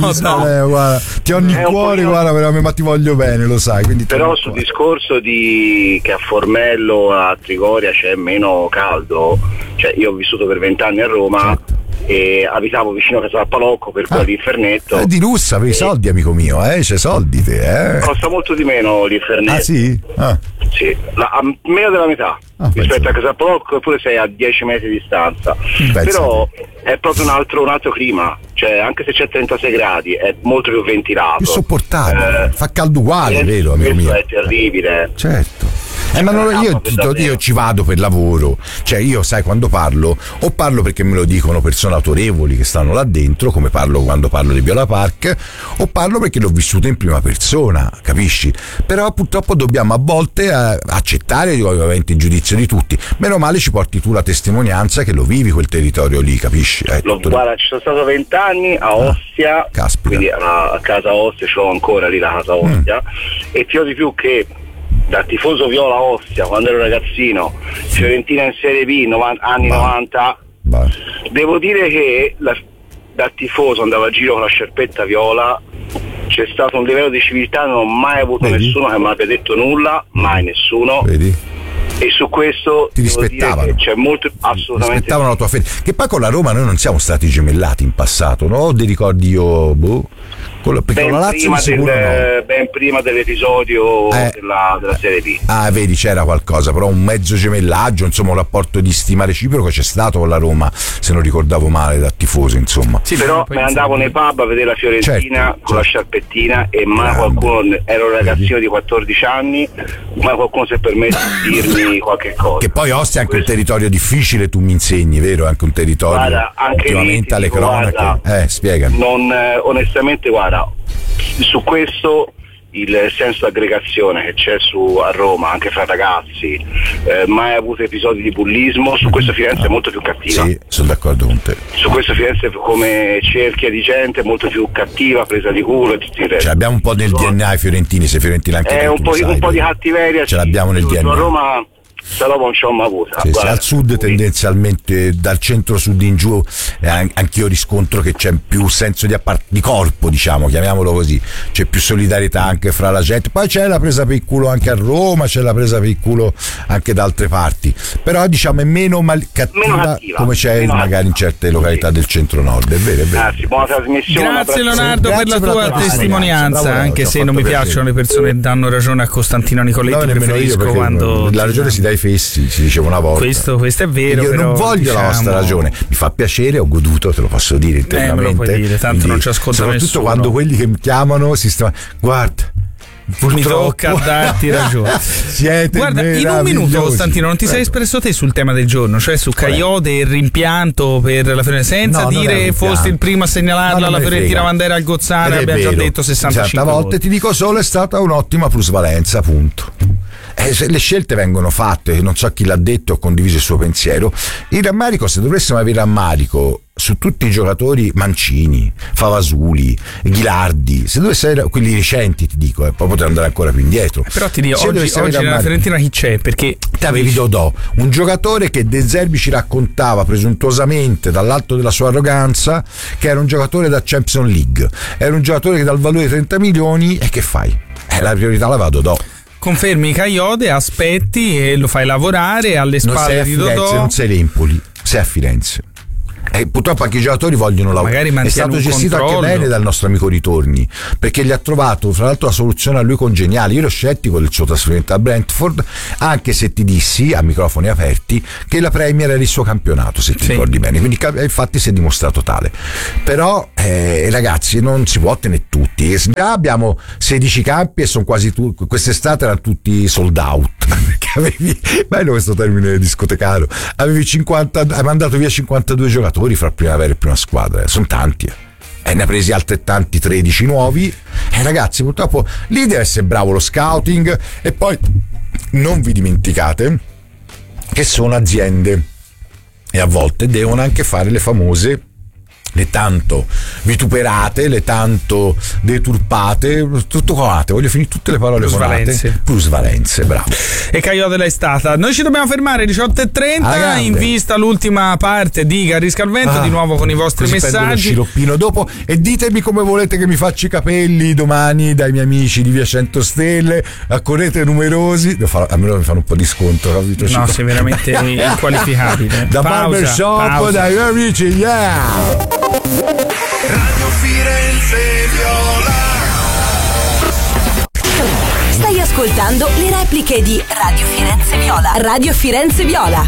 [SPEAKER 2] Guarda, ti ho nel cuore, guarda, ma ti voglio bene, lo sai. Quindi
[SPEAKER 7] però sul discorso di che a Formello, a Trigoria c'è meno caldo, cioè io ho vissuto per 20 anni a Roma. Certo. E abitavo vicino a Casa del Palocco, per cui l'Infernetto
[SPEAKER 2] di lusso, avevi soldi amico mio, c'è soldi te,
[SPEAKER 7] costa molto di meno l'Infernetto.
[SPEAKER 2] Sì?
[SPEAKER 7] Sì, a meno della metà rispetto a Casa del Palocco, eppure sei a 10 metri di distanza. Però è proprio un altro clima, cioè anche se c'è 36 gradi è molto più ventilato,
[SPEAKER 2] più sopportabile, fa caldo uguale, vero amico mio?
[SPEAKER 7] È terribile,
[SPEAKER 2] certo. Ma io ci vado per lavoro, cioè io sai quando parlo o parlo perché me lo dicono persone autorevoli che stanno là dentro, come parlo quando parlo di Viola Park, o parlo perché l'ho vissuto in prima persona, capisci? Però purtroppo dobbiamo a volte accettare ovviamente il giudizio di tutti, meno male ci porti tu la testimonianza che lo vivi quel territorio lì, capisci?
[SPEAKER 7] Guarda, ci sono stato 20 anni a Ostia, quindi a casa Ostia, ce l'ho ancora lì la casa Ostia, e ti ho di più che da tifoso viola Ostia quando ero ragazzino, Fiorentina in Serie B anni 90, devo dire che da tifoso andavo a giro con la scerpetta viola, c'è stato un livello di civiltà, non ho mai avuto nessuno che mi abbia detto nulla, mai nessuno. E su questo
[SPEAKER 2] ti rispettavano,
[SPEAKER 7] c'è molto, assolutamente
[SPEAKER 2] rispettavano la tua fede, che poi con la Roma noi non siamo stati gemellati in passato, no? Ti ricordi io perché con la Lazio
[SPEAKER 7] ben prima dell'episodio della Serie B.
[SPEAKER 2] Vedi, c'era qualcosa, però un mezzo gemellaggio, insomma un rapporto di stima reciproco c'è stato con la Roma, se non ricordavo male, da tifoso, insomma.
[SPEAKER 7] Sì, però me ne andavo nei pub a vedere la Fiorentina con la sciarpettina e mai qualcuno, ero un ragazzino di 14 anni, mai qualcuno si è permesso di dirmi qualche cosa.
[SPEAKER 2] Che poi Ostia è anche un territorio difficile, tu mi insegni, vero? Anche un territorio ultimamente alle cronache. Spiegami.
[SPEAKER 7] Onestamente, guarda, su questo il senso di aggregazione che c'è a Roma anche fra ragazzi, mai avuto episodi di bullismo, su questo Firenze è molto più cattiva.
[SPEAKER 2] Sì, sono d'accordo con te.
[SPEAKER 7] Su questo Firenze come cerchia di gente è molto più cattiva, presa di culo e tutti i resti.
[SPEAKER 2] Ce l'abbiamo un po' nel DNA i fiorentini, se fiorentini anche
[SPEAKER 7] un po' di cattiveria
[SPEAKER 2] ce l'abbiamo nel DNA.
[SPEAKER 7] A Roma sta roba non c'ho mai avuta.
[SPEAKER 2] Sì, al sud tendenzialmente, dal centro-sud in giù, anch'io riscontro che c'è più senso di corpo, diciamo, chiamiamolo così, c'è più solidarietà anche fra la gente, poi c'è la presa per il culo anche a Roma, c'è la presa per il culo anche da altre parti, però diciamo è meno cattiva come c'è magari in certe località del centro-nord, è vero.
[SPEAKER 7] Grazie, buona trasmissione.
[SPEAKER 1] Grazie Leonardo per la tua testimonianza, anche se non mi piacciono le persone che danno ragione a Costantino Nicoletti, preferisco quando
[SPEAKER 2] la ragione si dà ai fessi, si diceva una volta.
[SPEAKER 1] Questo è vero.
[SPEAKER 2] Io non voglio la vostra ragione, mi fa piacere, ho goduto, te lo posso dire internamente.
[SPEAKER 1] Me lo puoi dire, tanto non ci ascolta
[SPEAKER 2] soprattutto
[SPEAKER 1] nessuno.
[SPEAKER 2] Quando quelli che mi chiamano guarda,
[SPEAKER 1] Mi tocca darti ragione.
[SPEAKER 2] Siete
[SPEAKER 1] Guarda, in un minuto, Costantino, non ti sei espresso te sul tema del giorno, cioè su Caiote e il rimpianto per la Fiorentina, senza dire fosti il primo a segnalarla alla Fiorentina quando era al Gozzana, abbiamo già detto 65
[SPEAKER 2] volte. Ti dico solo, è stata un'ottima plusvalenza, punto. Se le scelte vengono fatte, non so chi l'ha detto, ho condiviso il suo pensiero. Il rammarico, se dovessimo avere rammarico su tutti i giocatori, Mancini, Favasuli, Ghilardi, se dovesse avere quelli recenti, ti dico, poi potrei andare ancora più indietro.
[SPEAKER 1] Però ti dico, oggi nella Fiorentina chi c'è? Perché
[SPEAKER 2] te avevi Dodò, un giocatore che De Zerbi ci raccontava presuntuosamente dall'alto della sua arroganza che era un giocatore da Champions League, era un giocatore che dal valore di 30 milioni, e che fai? La priorità la va a Dodò.
[SPEAKER 1] Confermi Caiote, aspetti e lo fai lavorare alle spalle di Dodò.
[SPEAKER 2] Non sei l'Empoli, sei a Firenze. Purtroppo anche i giocatori vogliono lavorare. È stato gestito anche bene dal nostro amico Ritorni, perché gli ha trovato fra l'altro la soluzione a lui congeniale. Io ero scettico del suo trasferimento a Brentford, anche se ti dissi a microfoni aperti che la Premier era il suo campionato, se ti ricordi bene, quindi infatti si è dimostrato tale. Però ragazzi, non si può tenere tutti. Già abbiamo 16 campi e sono quasi tutti, quest'estate erano tutti sold out, perché avevi, bello questo termine discotecaro, avevi 50, hai mandato via 52 giocatori fra primavera e prima squadra, sono tanti, ne ha presi altrettanti 13 nuovi, ragazzi, purtroppo lì deve essere bravo lo scouting. E poi non vi dimenticate che sono aziende e a volte devono anche fare le famose, le tanto vituperate, le tanto deturpate, tutto colate, voglio finire tutte le parole plusvalenze, bravo.
[SPEAKER 1] E Caiote l'è stata. Noi ci dobbiamo fermare 18:30 in vista l'ultima parte di Garrisca al Vento, di nuovo con i vostri messaggi.
[SPEAKER 2] Lo sciroppino dopo, e ditemi come volete che mi faccia i capelli domani dai miei amici di Via 100 Stelle, accorrete numerosi, almeno mi fanno un po' di sconto, capito?
[SPEAKER 1] No, sei veramente inqualificabile.
[SPEAKER 2] Da barbershop, dai miei amici, yeah!
[SPEAKER 8] Radio Firenze Viola.
[SPEAKER 9] Stai ascoltando le repliche di Radio Firenze Viola. Radio Firenze Viola.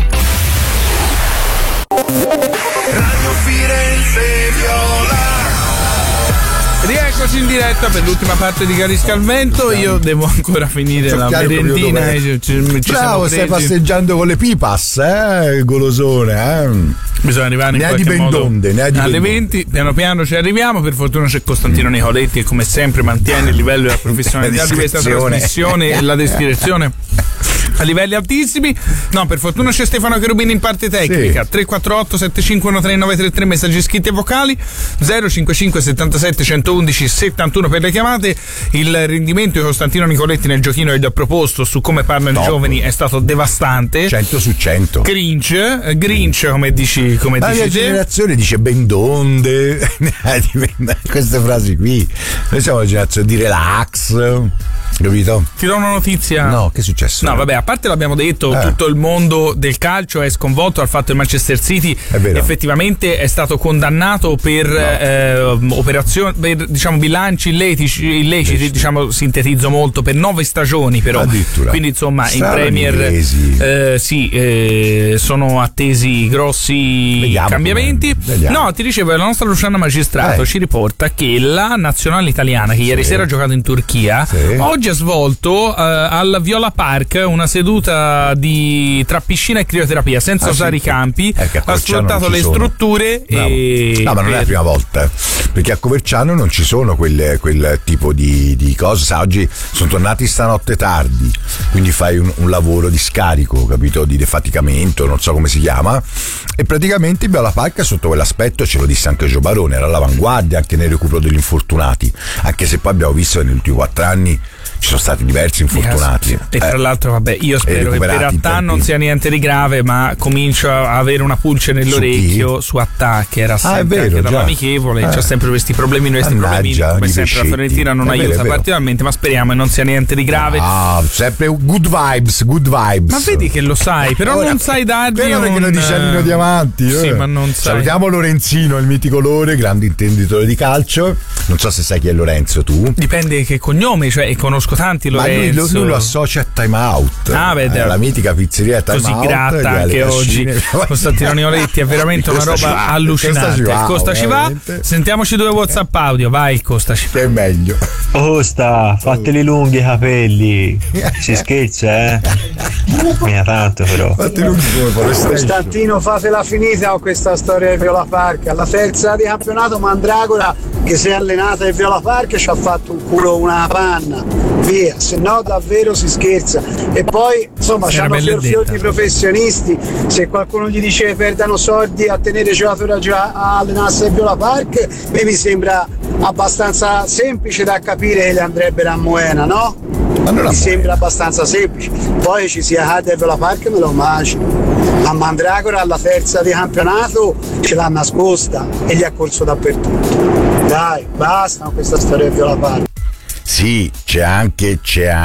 [SPEAKER 8] Radio Firenze Viola.
[SPEAKER 1] Rieccoci in diretta per l'ultima parte di Garrisca al Vento. Io devo ancora finire la merendina.
[SPEAKER 2] Bravo, stai passeggiando con le pipas, golosone,
[SPEAKER 1] Bisogna arrivare in qualche modo alle 20, piano piano ci arriviamo. Per fortuna c'è Costantino Nicoletti che come sempre mantiene il livello della professionalità di questa trasmissione e la descrizione a livelli altissimi. No, per fortuna c'è Stefano Cherubini in parte tecnica. 348 7513 933 messaggi scritti e vocali, 055 77 111 71 per le chiamate. Il rendimento di Costantino Nicoletti nel giochino che gli ho proposto su come parlano i giovani è stato devastante,
[SPEAKER 2] 100 su 100.
[SPEAKER 1] Grinch come dici
[SPEAKER 2] la mia generazione dice ben donde queste frasi qui. Noi siamo la generazione di relax, capito?
[SPEAKER 1] Ti do una notizia.
[SPEAKER 2] No, che è successo?
[SPEAKER 1] No, vabbè, a parte l'abbiamo detto, tutto il mondo del calcio è sconvolto al fatto che Manchester City effettivamente è stato condannato per operazioni, per diciamo bilanci illeciti, diciamo, sintetizzo molto, per 9 stagioni però. Quindi insomma in Premier sono attesi grossi cambiamenti. No, ti dicevo, la nostra Luciana Magistrato ci riporta che la nazionale italiana, che ieri sera ha giocato in Turchia, oggi ha svolto al Viola Park una seduta tra piscina e crioterapia senza usare i campi, ha sfruttato le strutture
[SPEAKER 2] no, ma non è la prima volta, perché a Coverciano non ci sono quel tipo di cose. Sa, oggi sono tornati stanotte tardi, quindi fai un lavoro di scarico, capito, di defaticamento, non so come si chiama, e praticamente il Viola Park sotto quell'aspetto, ce lo disse anche Gio Barone, era all'avanguardia anche nel recupero degli infortunati, anche se poi abbiamo visto che negli ultimi 4 anni ci sono stati diversi infortunati.
[SPEAKER 1] E tra l'altro, vabbè, io spero che per Attà non sia niente di grave, ma comincio a avere una pulce nell'orecchio su Attà, che era sempre anche dall'amichevole, c'ha sempre questi problemi, come sempre la Fiorentina non aiuta particolarmente, ma speriamo che non sia niente di grave.
[SPEAKER 2] Sempre good vibes.
[SPEAKER 1] Ma vedi che lo sai, però non sai dargli
[SPEAKER 2] perché lo dice Nino Diamanti.
[SPEAKER 1] Sì, ma non sai.
[SPEAKER 2] Salutiamo Lorenzino, il mitico Lore, grande intenditore di calcio. Non so se sai chi è Lorenzo tu.
[SPEAKER 1] Dipende che cognome, cioè conosco tanti Lorenzo.
[SPEAKER 2] Ma lui lo associa a Time Out. La mitica pizzeria Time
[SPEAKER 1] così
[SPEAKER 2] Out.
[SPEAKER 1] Così gratta anche oggi. Costantino Nicoletti è veramente una roba allucinante. Il Costa ci va. Sentiamoci 2 WhatsApp audio. Vai, il Costa ci va.
[SPEAKER 2] Che è meglio.
[SPEAKER 10] Costa, fateli lunghi i capelli. Si scherza, mi ha tanto però.
[SPEAKER 11] Costantino, fatela finita con questa storia di Viola Park. Alla terza di campionato Mandragora, che si è allenata in Viola Park, ci ha fatto un culo una panna. Via, se no davvero si scherza. E poi insomma c'hanno fior di professionisti. Se qualcuno gli dice perdano soldi a tenere giocatori a allenarsi in Viola Park, mi sembra abbastanza semplice da capire che le andrebbero a Moena, no? Mi sembra abbastanza semplice. Poi ci sia Hard e Viola Park, me lo immagino. A Mandragora alla terza di campionato ce l'ha nascosta e gli ha corso dappertutto. Dai, basta con questa storia di Viola Park.
[SPEAKER 2] Sì, c'è anche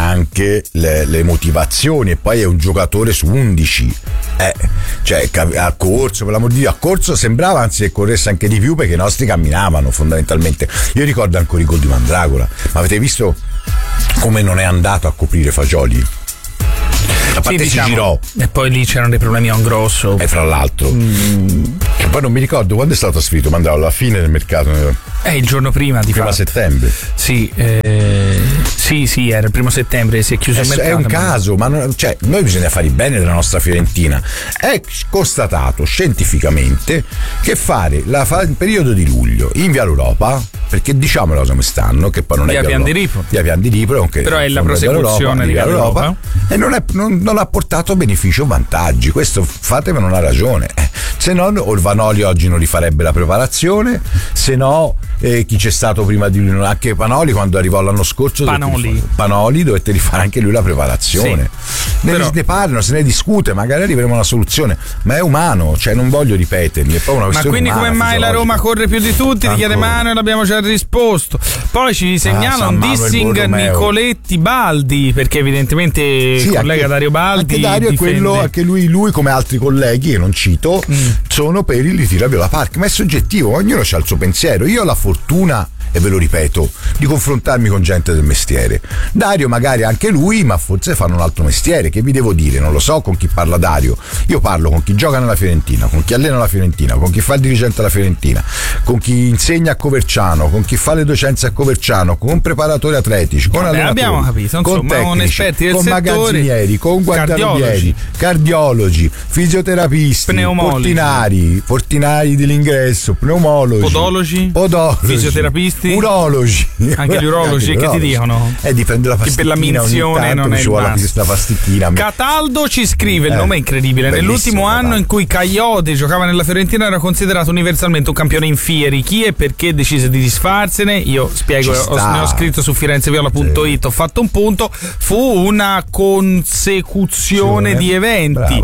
[SPEAKER 2] le motivazioni, e poi è un giocatore su 11. Cioè ha corso, per l'amor di Dio, ha corso, sembrava anzi che corresse anche di più, perché i nostri camminavano fondamentalmente. Io ricordo ancora i gol di Mandragora, ma avete visto come non è andato a coprire Fagioli? A parte si girò.
[SPEAKER 1] E poi lì c'erano dei problemi a un grosso.
[SPEAKER 2] E fra l'altro che poi non mi ricordo quando è stato trasferito Mandragora, alla fine del mercato.
[SPEAKER 1] Il giorno prima di
[SPEAKER 2] prima settembre.
[SPEAKER 1] Sì, era il 1 settembre, si è chiuso il mercato.
[SPEAKER 2] È un caso, ma noi bisogna fare il bene della nostra Fiorentina. È constatato scientificamente che fare il periodo di luglio in Via Europa, perché diciamolo come stanno, che poi non è
[SPEAKER 1] Via
[SPEAKER 2] Pian di Ripolo,
[SPEAKER 1] però è la prosecuzione di Via Europa.
[SPEAKER 2] E non ha portato beneficio o vantaggi. Questo fatemi una ragione. Se no Vanoli oggi non rifarebbe la preparazione, se no chi c'è stato prima di lui, anche Panoli quando arrivò l'anno scorso, Panoli dovette rifare anche lui la preparazione. Ne parlano, se ne discute, magari arriveremo a una soluzione, ma è umano, cioè non voglio ripeterli, è proprio una questione.
[SPEAKER 1] Ma quindi
[SPEAKER 2] umana,
[SPEAKER 1] come mai la Roma corre più di tutti? Ti chiede Mano e l'abbiamo già risposto. Poi ci segnala un dissing Nicoletti Baldi, perché evidentemente il collega Dario Baldi
[SPEAKER 2] anche Dario è quello, anche lui come altri colleghi che non cito sono per il ritiro a Viola Park, ma è soggettivo, ognuno ha il suo pensiero. Io ho la fortuna, e ve lo ripeto, di confrontarmi con gente del mestiere. Dario magari anche lui, ma forse fanno un altro mestiere, che vi devo dire, non lo so con chi parla Dario. Io parlo con chi gioca nella Fiorentina, con chi allena la Fiorentina, con chi fa il dirigente alla Fiorentina, con chi insegna a Coverciano, con chi fa le docenze a Coverciano, con preparatori atletici, con allenatori,
[SPEAKER 1] abbiamo capito, insomma,
[SPEAKER 2] con tecnici,
[SPEAKER 1] con esperti del
[SPEAKER 2] con
[SPEAKER 1] settore,
[SPEAKER 2] magazzinieri, con guardarobieri, cardiologi, fisioterapisti, portinari dell'ingresso, pneumologi, podologi,
[SPEAKER 1] fisioterapisti,
[SPEAKER 2] urologi,
[SPEAKER 1] anche gli urologi che ti dicono
[SPEAKER 2] dipende la
[SPEAKER 1] che per la minzione non è
[SPEAKER 2] la pasticchina.
[SPEAKER 1] Cataldo ci scrive, il nome è incredibile, nell'ultimo anno in cui Caiote giocava nella Fiorentina era considerato universalmente un campione in fieri. Chi e perché decise di disfarsene? Io spiego, ne ho scritto su firenzeviola.it, ho fatto un punto, fu una consecuzione di eventi.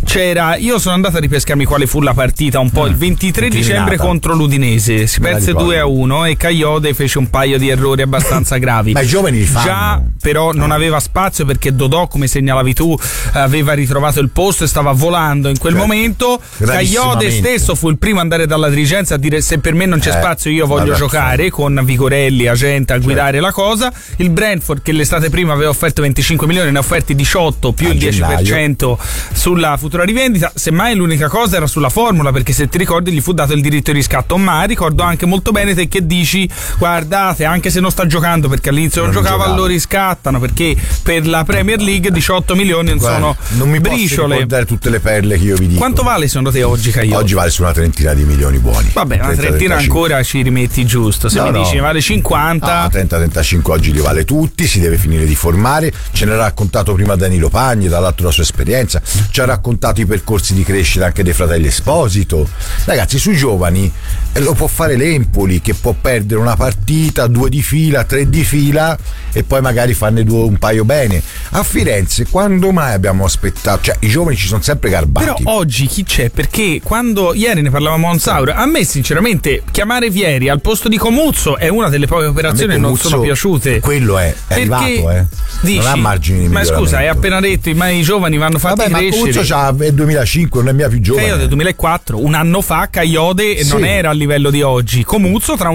[SPEAKER 1] Io sono andato a ripescarmi quale fu la partita un po' il 23 dicembre contro l'Udinese, si perse 2-1 e Caiote fece un paio di errori abbastanza gravi.
[SPEAKER 2] Ma i giovani li fanno.
[SPEAKER 1] Già, però non aveva spazio perché Dodò, come segnalavi tu, aveva ritrovato il posto e stava volando in quel momento. Caiote stesso fu il primo ad andare dalla dirigenza a dire: se per me non c'è spazio io voglio giocare, con Vigorelli, agente, a guidare la cosa. Il Brentford, che l'estate prima aveva offerto 25 milioni, ne ha offerti 18 più il 10% sulla futura rivendita. Semmai l'unica cosa era sulla formula, perché se ti ricordi gli fu dato il diritto di riscatto, ma ricordo anche molto bene te che dici: guardate, anche se non sta giocando, perché all'inizio non giocava, lo riscattano, perché per la Premier League 18 milioni non sono
[SPEAKER 2] non mi
[SPEAKER 1] briciole.
[SPEAKER 2] Posso ricordare tutte le perle che io vi dico.
[SPEAKER 1] Quanto vale secondo te oggi Caiote?
[SPEAKER 2] Oggi vale su una trentina di milioni buoni.
[SPEAKER 1] Vabbè, una trentina ancora ci rimetti giusto. Se mi dici vale 50,
[SPEAKER 2] 30-35 oggi li vale tutti. Si deve finire di formare. Ce ne ha raccontato prima Danilo Pagni, dall'altro la sua esperienza, ci ha raccontato i percorsi di crescita anche dei fratelli Esposito. Ragazzi, sui giovani lo può fare l'Empoli, che può perdere una partita, 2 di fila, 3 di fila, e poi magari farne un paio bene. A Firenze quando mai abbiamo aspettato? Cioè, i giovani ci sono sempre garbati.
[SPEAKER 1] Però oggi chi c'è? Perché quando ieri ne parlavamo a Monsauro, a me sinceramente chiamare Vieri al posto di Comuzzo è una delle poche operazioni che non sono piaciute.
[SPEAKER 2] Quello è arrivato,
[SPEAKER 1] dici,
[SPEAKER 2] non ha margini di miglioramento.
[SPEAKER 1] Ma scusa, hai appena detto i giovani vanno fatti crescere.
[SPEAKER 2] Ma Comuzzo c'ha 2005, non è mia più giovane.
[SPEAKER 1] Caiote 2004, un anno fa Caiote non era a livello di oggi. Comuzzo tra un anno magari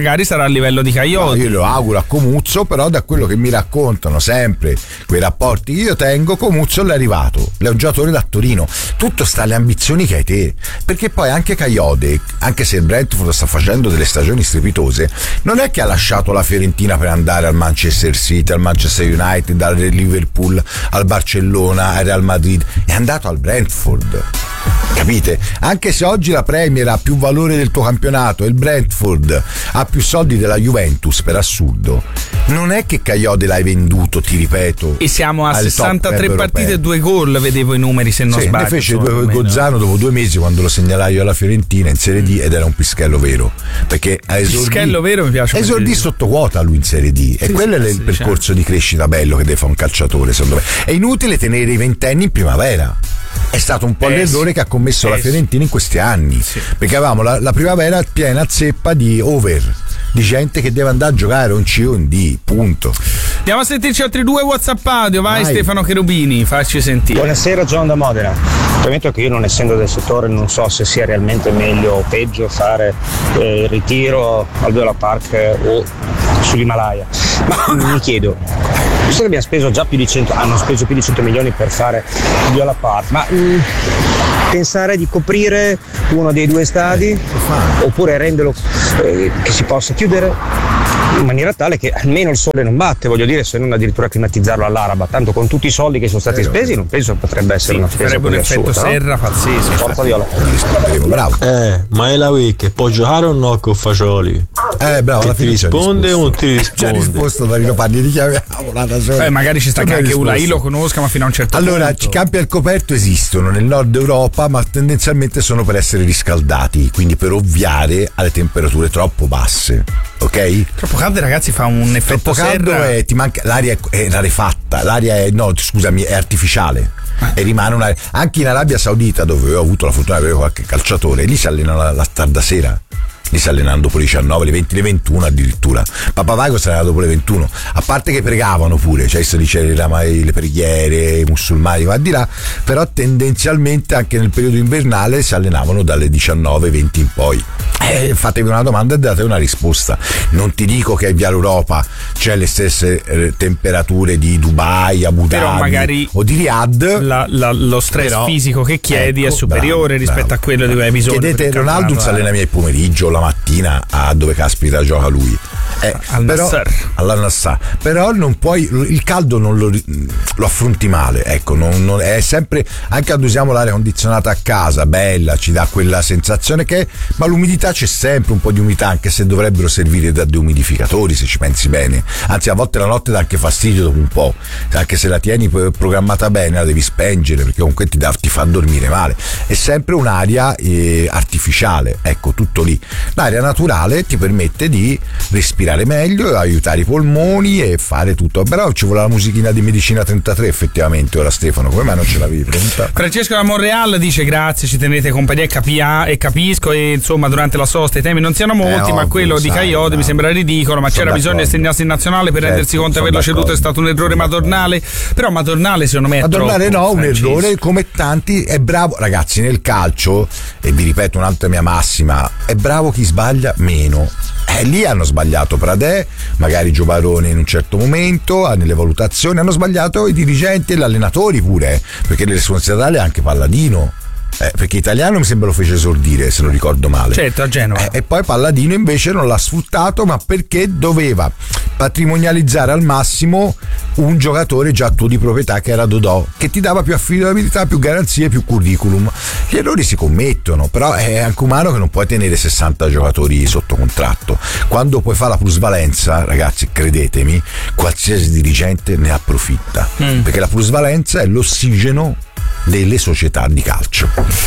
[SPEAKER 1] magari sarà a livello di Coyote.
[SPEAKER 2] No, io lo auguro a Comuzzo, però da quello che mi raccontano sempre quei rapporti che io tengo, Comuzzo è arrivato, è un giocatore da Torino. Tutto sta alle ambizioni che hai te, perché poi anche Coyote, anche se il Brentford sta facendo delle stagioni strepitose, non è che ha lasciato la Fiorentina per andare al Manchester City, al Manchester United, al Liverpool, al Barcellona, al Real Madrid, è andato al Brentford. Capite? Anche se oggi la Premier ha più valore del tuo campionato e il Brentford ha più soldi della Juventus, per assurdo, non è che Coyote l'hai venduto, ti ripeto,
[SPEAKER 1] e siamo a 63 partite e 2 gol, vedevo i numeri se non sbaglio.
[SPEAKER 2] Ne fece 2 Gozzano dopo 2 mesi quando lo segnalai io alla Fiorentina in Serie D, ed era un pischello vero, perché
[SPEAKER 1] pischello vero mi piace,
[SPEAKER 2] esordì sotto quota lui in Serie D, e quello è il percorso di crescita bello che deve fare un calciatore, secondo me. È inutile tenere i ventenni in primavera. È stato un po' l'errore che ha commesso la Fiorentina in questi anni, perché avevamo la primavera piena zeppa di over, di gente che deve andare a giocare un C o un D, punto.
[SPEAKER 1] Andiamo a sentirci altri 2 WhatsApp audio, vai Stefano Cherubini, facci sentire.
[SPEAKER 12] Buonasera, John da Modena. Premetto che io, non essendo del settore, non so se sia realmente meglio o peggio fare il ritiro al Viola Park o sull'Himalaya, ma mi chiedo, visto che abbiamo speso già hanno speso più di 100 milioni per fare il Viola Park, ma pensare di coprire uno dei 2 stadi oppure renderlo che si possa chiudere in maniera tale che almeno il sole non batte, voglio dire, se non addirittura climatizzarlo all'araba, tanto con tutti i soldi che sono stati spesi non penso potrebbe essere una spesa
[SPEAKER 1] sarebbe un effetto serra pazzesco.
[SPEAKER 12] Forza Viola.
[SPEAKER 2] Bravo.
[SPEAKER 10] Ma è la week, può giocare o no con Fagioli?
[SPEAKER 2] Bravo,
[SPEAKER 10] che ti risponde o non ti risponde?
[SPEAKER 2] Ci ha risposto Danilo Panni, richiamiamo.
[SPEAKER 1] Magari ci sta anche Ulai, lo conosca, ma fino a un certo punto.
[SPEAKER 2] Allora, i campi al coperto esistono nel nord Europa, ma tendenzialmente sono per essere riscaldati, quindi per ovviare alle temperature troppo basse. Ok?
[SPEAKER 1] Troppo caldo, ragazzi, fa un effetto
[SPEAKER 2] caldo
[SPEAKER 1] serra.
[SPEAKER 2] E ti manca, l'aria è rarefatta, l'aria è artificiale. E rimane un'aria. Anche in Arabia Saudita, dove ho avuto la fortuna di avere qualche calciatore, lì si allenano la tarda sera. Lì si allenano dopo le 19, le 20, le 21 addirittura. Papavago si allenava dopo le 21. A parte che pregavano pure, cioè se c'erano le preghiere, i musulmani, va di là, però tendenzialmente anche nel periodo invernale si allenavano dalle 19, 20 in poi. Fatevi una domanda e date una risposta. Non ti dico che in via Europa c'è le stesse temperature di Dubai, Abu Dhabi
[SPEAKER 1] magari
[SPEAKER 2] o di Riyadh,
[SPEAKER 1] lo stress fisico che chiedi è superiore rispetto a quello di cui hai bisogno.
[SPEAKER 2] Chiedete Ronaldo si allena il pomeriggio, la mattina, a dove caspita gioca lui, all'Al-Nassr. Però non puoi, il caldo non lo affronti male, ecco, non è sempre, anche quando usiamo l'aria condizionata a casa, bella, ci dà quella sensazione ma l'umidità c'è sempre, un po' di umidità, anche se dovrebbero servire da deumidificatori, se ci pensi bene. Anzi, a volte la notte dà anche fastidio dopo un po', anche se la tieni programmata bene la devi spengere, perché comunque ti fa dormire male. È sempre un'aria artificiale, ecco, tutto lì. L'aria naturale ti permette di respirare meglio, aiutare i polmoni e fare tutto. Però ci vuole la musichina di Medicina 33, effettivamente. Ora Stefano, come mai non ce l'avevi pronta?
[SPEAKER 1] Francesco da Monreal dice grazie, ci tenete compagnia e capisco, e insomma durante la sosta i temi non siano molti, ma quello di Coyote mi sembra ridicolo, ma c'era bisogno di segnarsi in nazionale per rendersi conto che averlo ceduto è stato un errore madornale. Però madornale secondo me è
[SPEAKER 2] madornale
[SPEAKER 1] troppo,
[SPEAKER 2] un errore come tanti. È bravo, ragazzi, nel calcio, e vi ripeto un'altra mia massima, è bravo chi sbaglia meno. Lì hanno sbagliato Pradè, magari Giovarone in un certo momento, nelle valutazioni hanno sbagliato i dirigenti e gli allenatori pure, perché le responsabilità è anche Palladino. Perché Italiano mi sembra lo fece esordire, se non ricordo male.
[SPEAKER 1] Certo, a Genova.
[SPEAKER 2] E poi Palladino invece non l'ha sfruttato, ma perché doveva patrimonializzare al massimo un giocatore già tuo di proprietà, che era Dodò, che ti dava più affidabilità, più garanzie, più curriculum. Gli errori si commettono, però è anche umano che non puoi tenere 60 giocatori sotto contratto. Quando poi fa la plusvalenza, ragazzi, credetemi, qualsiasi dirigente ne approfitta, perché la plusvalenza è l'ossigeno delle società di calcio.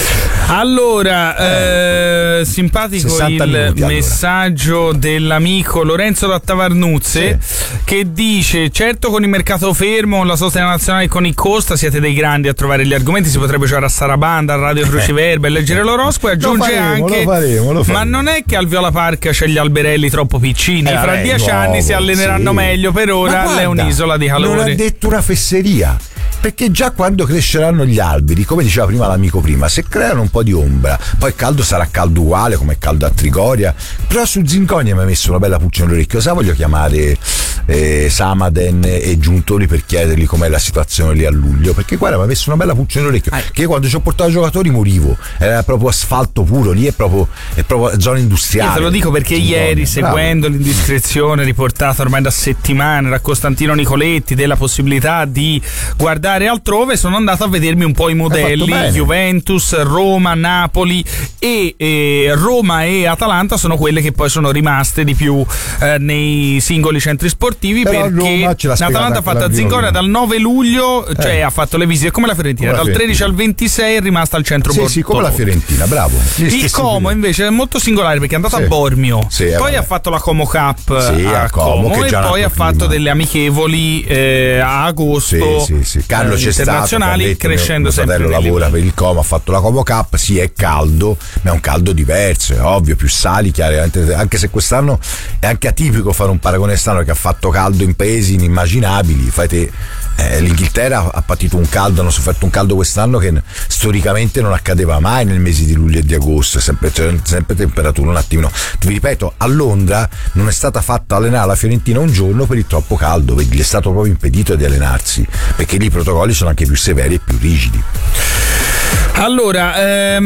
[SPEAKER 1] Allora, simpatico il messaggio dell'amico Lorenzo da Tavarnuzze, che dice: certo, con il mercato fermo, la sosta nazionale con il Costa siete dei grandi a trovare gli argomenti, si potrebbe giocare a Sarabanda, a Radio Cruciverba e leggere l'oroscopo, e aggiunge lo faremo. Ma non è che al Viola Park c'è gli alberelli troppo piccini, fra 10 anni si alleneranno meglio, per ora è un'isola di calore.
[SPEAKER 2] Non ha detto una fesseria. perché già quando cresceranno gli alberi, come diceva prima l'amico prima, se creano un po' di ombra, poi il caldo sarà caldo uguale come è caldo a Trigoria, però su Zinconia mi ha messo una bella puccia nell'orecchio. Sa, voglio chiamare Samaden e Giuntoli per chiedergli com'è la situazione lì a luglio, perché guarda, mi ha messo una bella puccia nell'orecchio, che io quando ci ho portato i giocatori morivo, era proprio asfalto puro, lì è proprio zona industriale.
[SPEAKER 1] Io te lo dico perché ieri, seguendo l'indiscrezione riportata ormai da settimane da Costantino Nicoletti della possibilità di guardare altrove, sono andato a vedermi un po' i modelli. Juventus, Roma, Napoli e Roma e Atalanta sono quelle che poi sono rimaste di più nei singoli centri sportivi.
[SPEAKER 2] Però
[SPEAKER 1] perché l'Atalanta ha fatto a Zinconia dal 9 luglio, cioè ha fatto le visite come la Fiorentina, dal 13 al 26 è rimasta al centro Bortolo.
[SPEAKER 2] Sì, come la Fiorentina, bravo.
[SPEAKER 1] Il Como invece è molto singolare perché è andato a Bormio, poi ha fatto la Como Cup a Como e poi ha fatto delle amichevoli a agosto
[SPEAKER 2] Carlo c'è
[SPEAKER 1] internazionali,
[SPEAKER 2] stato,
[SPEAKER 1] crescendo
[SPEAKER 2] mio
[SPEAKER 1] sempre.
[SPEAKER 2] Mio fratello lavora per il Como, ha fatto la Como Cup, sì è caldo, ma è un caldo diverso, è ovvio, più sali chiaramente, anche se quest'anno è anche atipico fare un paragone quest'anno che ha fatto caldo in paesi inimmaginabili. L'Inghilterra ha patito un caldo, hanno sofferto un caldo quest'anno che storicamente non accadeva mai nel mese di luglio e di agosto, sempre temperatura un attimino. Vi ripeto, a Londra non è stata fatta allenare la Fiorentina un giorno per il troppo caldo, perché gli è stato proprio impedito di allenarsi, perché lì i protocolli sono anche più severi e più rigidi.
[SPEAKER 1] Allora,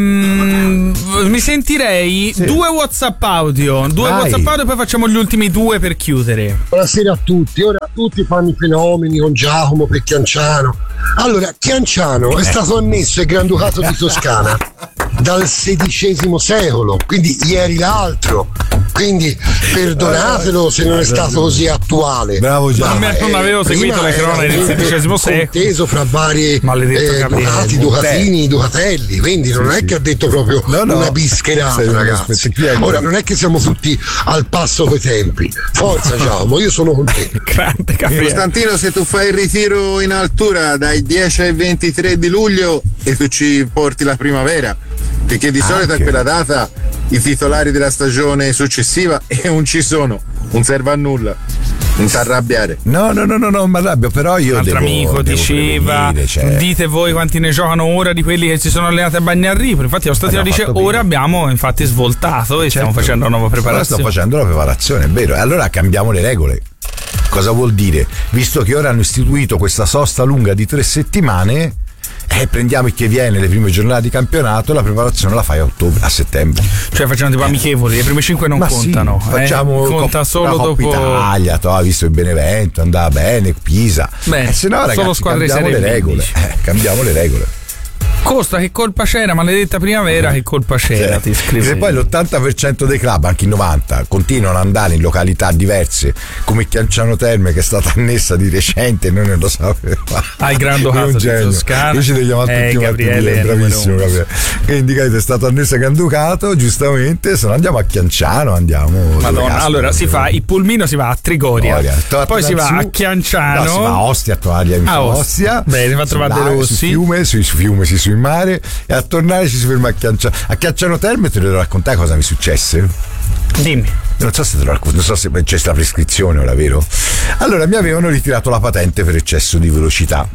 [SPEAKER 1] mi sentirei due WhatsApp audio e poi facciamo gli ultimi due per chiudere.
[SPEAKER 13] Buonasera a tutti. Ora tutti fanno i fenomeni con Giacomo per Chianciano. Allora, Chianciano è stato annesso al Granducato di Toscana dal XVI secolo, quindi ieri l'altro. Quindi perdonatelo se non è stato così attuale.
[SPEAKER 2] Bravo Giacomo.
[SPEAKER 1] Non avevo seguito le cronache del XVI secolo.
[SPEAKER 13] Conteso fra vari Ducati, Ducatini, Ducatelli, quindi non è che ha detto proprio una bischerata, ragazzi. Ora non è che siamo tutti al passo coi tempi. Forza Giacomo, io sono con te.
[SPEAKER 1] Grande Gabriele.
[SPEAKER 14] Costantino, se tu fai il ritiro in altura dai 10 ai 23 di luglio e tu ci porti la primavera, perché di solito a quella data i titolari della stagione successiva non ci sono, non serve a nulla, non ti arrabbiare.
[SPEAKER 2] No, mi arrabbio, però io
[SPEAKER 1] un altro amico diceva dite voi quanti ne giocano ora di quelli che si sono allenati a Bagnarripoli. Infatti Costantino dice ora abbiamo infatti svoltato e stiamo facendo una nuova preparazione.
[SPEAKER 2] Ora stiamo facendo la preparazione, è vero, e allora cambiamo le regole. Cosa vuol dire? Visto che ora hanno istituito questa sosta lunga di 3 settimane, prendiamo il che viene le prime giornate di campionato, la preparazione la fai a settembre.
[SPEAKER 1] Cioè facciamo tipo amichevoli, le prime 5 non contano.
[SPEAKER 2] Sì, facciamo
[SPEAKER 1] conta solo
[SPEAKER 2] Coppa
[SPEAKER 1] dopo
[SPEAKER 2] Italia, ha visto il Benevento, andava bene, Pisa. Se no ragazzi cambiamo le regole. Cambiamo le regole.
[SPEAKER 1] Costa, che colpa c'era, maledetta primavera, che colpa c'era, ti scrive.
[SPEAKER 2] Se poi l'80% dei club, anche il 90%, continuano ad andare in località diverse, come Chianciano Terme che è stata annessa di recente, noi non lo sapevamo.
[SPEAKER 1] Il Granducato di Toscana.
[SPEAKER 2] Io ci devo chiamare tutti
[SPEAKER 1] Gabriele,
[SPEAKER 2] bravissimo Gabriele. Quindi è stato annesso a Granducato, giustamente, se no andiamo a Chianciano, andiamo.
[SPEAKER 1] Madonna, allora si fa il pulmino, si va a Trigoria, poi si va a Chianciano,
[SPEAKER 2] si va a Ostia a trovare gli amici Ostia.
[SPEAKER 1] Bene, si va a trovare De Rossi.
[SPEAKER 2] Sui fiumi, sul mare, e a tornare ci si ferma a Chianciano Terme. Te lo devo raccontare cosa mi successe?
[SPEAKER 1] Dimmi.
[SPEAKER 2] Non so se te lo racconto, non so se c'è la prescrizione ora, vero? Allora mi avevano ritirato la patente per eccesso di velocità.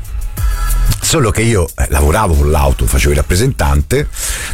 [SPEAKER 2] Solo che io lavoravo con l'auto, facevo il rappresentante,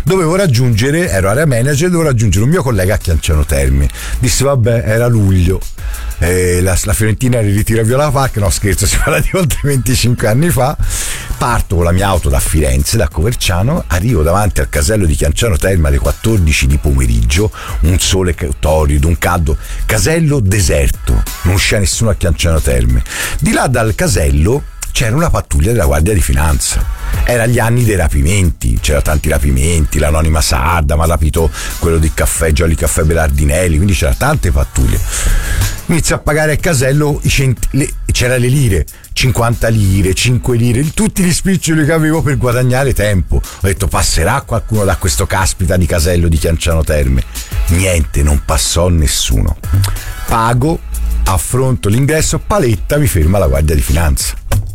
[SPEAKER 2] ero area manager, dovevo raggiungere un mio collega a Chianciano Terme. Disse vabbè, era luglio, la Fiorentina era in ritiro a Viola Park, no scherzo, si parla di oltre 25 anni fa. Parto con la mia auto da Firenze, da Coverciano, arrivo davanti al casello di Chianciano Terme alle 14 di pomeriggio, un sole torrido, un caldo, casello deserto, non c'è nessuno a Chianciano Terme. Di là dal casello c'era una pattuglia della Guardia di Finanza. Era gli anni dei rapimenti, c'era tanti rapimenti, l'anonima sarda, ma rapito quello del caffè, Jolly Caffè Belardinelli, quindi c'era tante pattuglie. Inizio a pagare al casello, c'era le lire, 50 lire, 5 lire, tutti gli spiccioli che avevo per guadagnare tempo. Ho detto passerà qualcuno da questo caspita di casello di Chianciano Terme. Niente, non passò nessuno. Pago, affronto l'ingresso, paletta, mi ferma la Guardia di Finanza.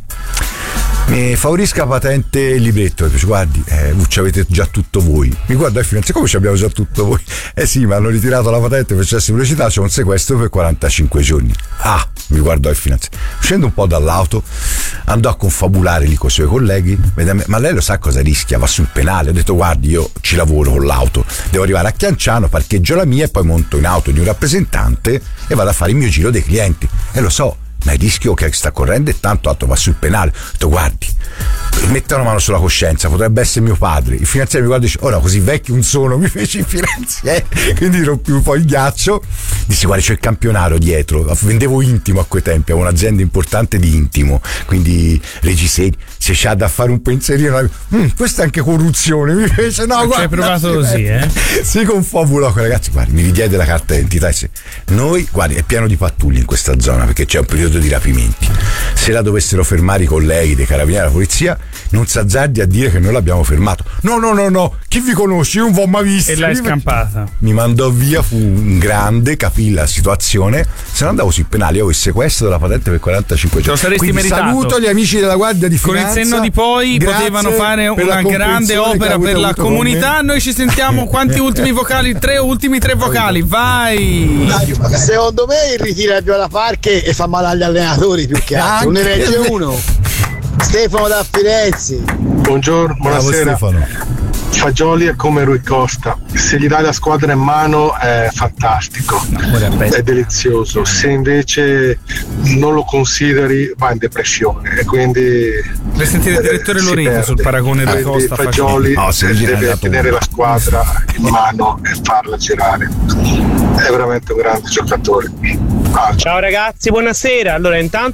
[SPEAKER 2] Mi favorisca patente il libretto, dice guardi, ci avete già tutto voi. Mi guarda il finanziario, come ci abbiamo già tutto voi? Sì, ma hanno ritirato la patente per eccesso di velocità, c'è un sequestro per 45 giorni. Mi guardò il finanziario. Scendo un po' dall'auto, andò a confabulare lì con i suoi colleghi, ma lei lo sa cosa rischia, va sul penale. Ho detto guardi, io ci lavoro con l'auto, devo arrivare a Chianciano, parcheggio la mia e poi monto in auto di un rappresentante e vado a fare il mio giro dei clienti, e lo so, ma il rischio che sta correndo è tanto alto, va sul penale. Ho detto guardi, metta una mano sulla coscienza, potrebbe essere mio padre. Il finanziere mi guarda e dice ora così vecchio non sono, mi fece il finanziere, quindi rompi un po' il ghiaccio. Dissi guarda, c'è il campionario dietro, vendevo intimo a quei tempi, avevo un'azienda importante di intimo, quindi reggiseni, se c'ha da fare un pensierino, questa è anche corruzione, mi fece no, guarda,
[SPEAKER 1] hai provato così,
[SPEAKER 2] si confabulò con i ragazzi, guardi, mi ridiede la carta d'identità e noi, guardi, è pieno di pattuglie in questa zona perché c'è un periodo di rapimenti, se la dovessero fermare i colleghi dei carabinieri della polizia non s'azzardi a dire che noi l'abbiamo fermato. No, chi vi conosce? Io non v'ho mai visto.
[SPEAKER 1] E l'hai scampata.
[SPEAKER 2] Mi mandò via, fu un grande, capì la situazione, se no andavo sui penali, avevo il sequestro della patente per 45 giorni.
[SPEAKER 1] Lo saresti
[SPEAKER 2] quindi
[SPEAKER 1] meritato.
[SPEAKER 2] Saluto gli amici della Guardia di Finanza.
[SPEAKER 1] Con il senno di poi potevano fare una grande opera per la comunità. Noi ci sentiamo quanti ultimi vocali? Ultimi tre vocali, vai!
[SPEAKER 11] Secondo me il ritiro è Viola Parche e fa male agli allenatori più che altro. Non ne regge uno. Stefano da Firenze.
[SPEAKER 15] Buongiorno, buonasera. Fagioli è come Rui Costa, se gli dai la squadra in mano è fantastico, è delizioso, se invece non lo consideri va in depressione e quindi
[SPEAKER 1] per sentire il direttore Loreto sul paragone Rui Costa.
[SPEAKER 15] Fagioli deve tenere la squadra in mano e farla girare, è veramente un grande giocatore.
[SPEAKER 16] Ciao ragazzi, buonasera. Allora intanto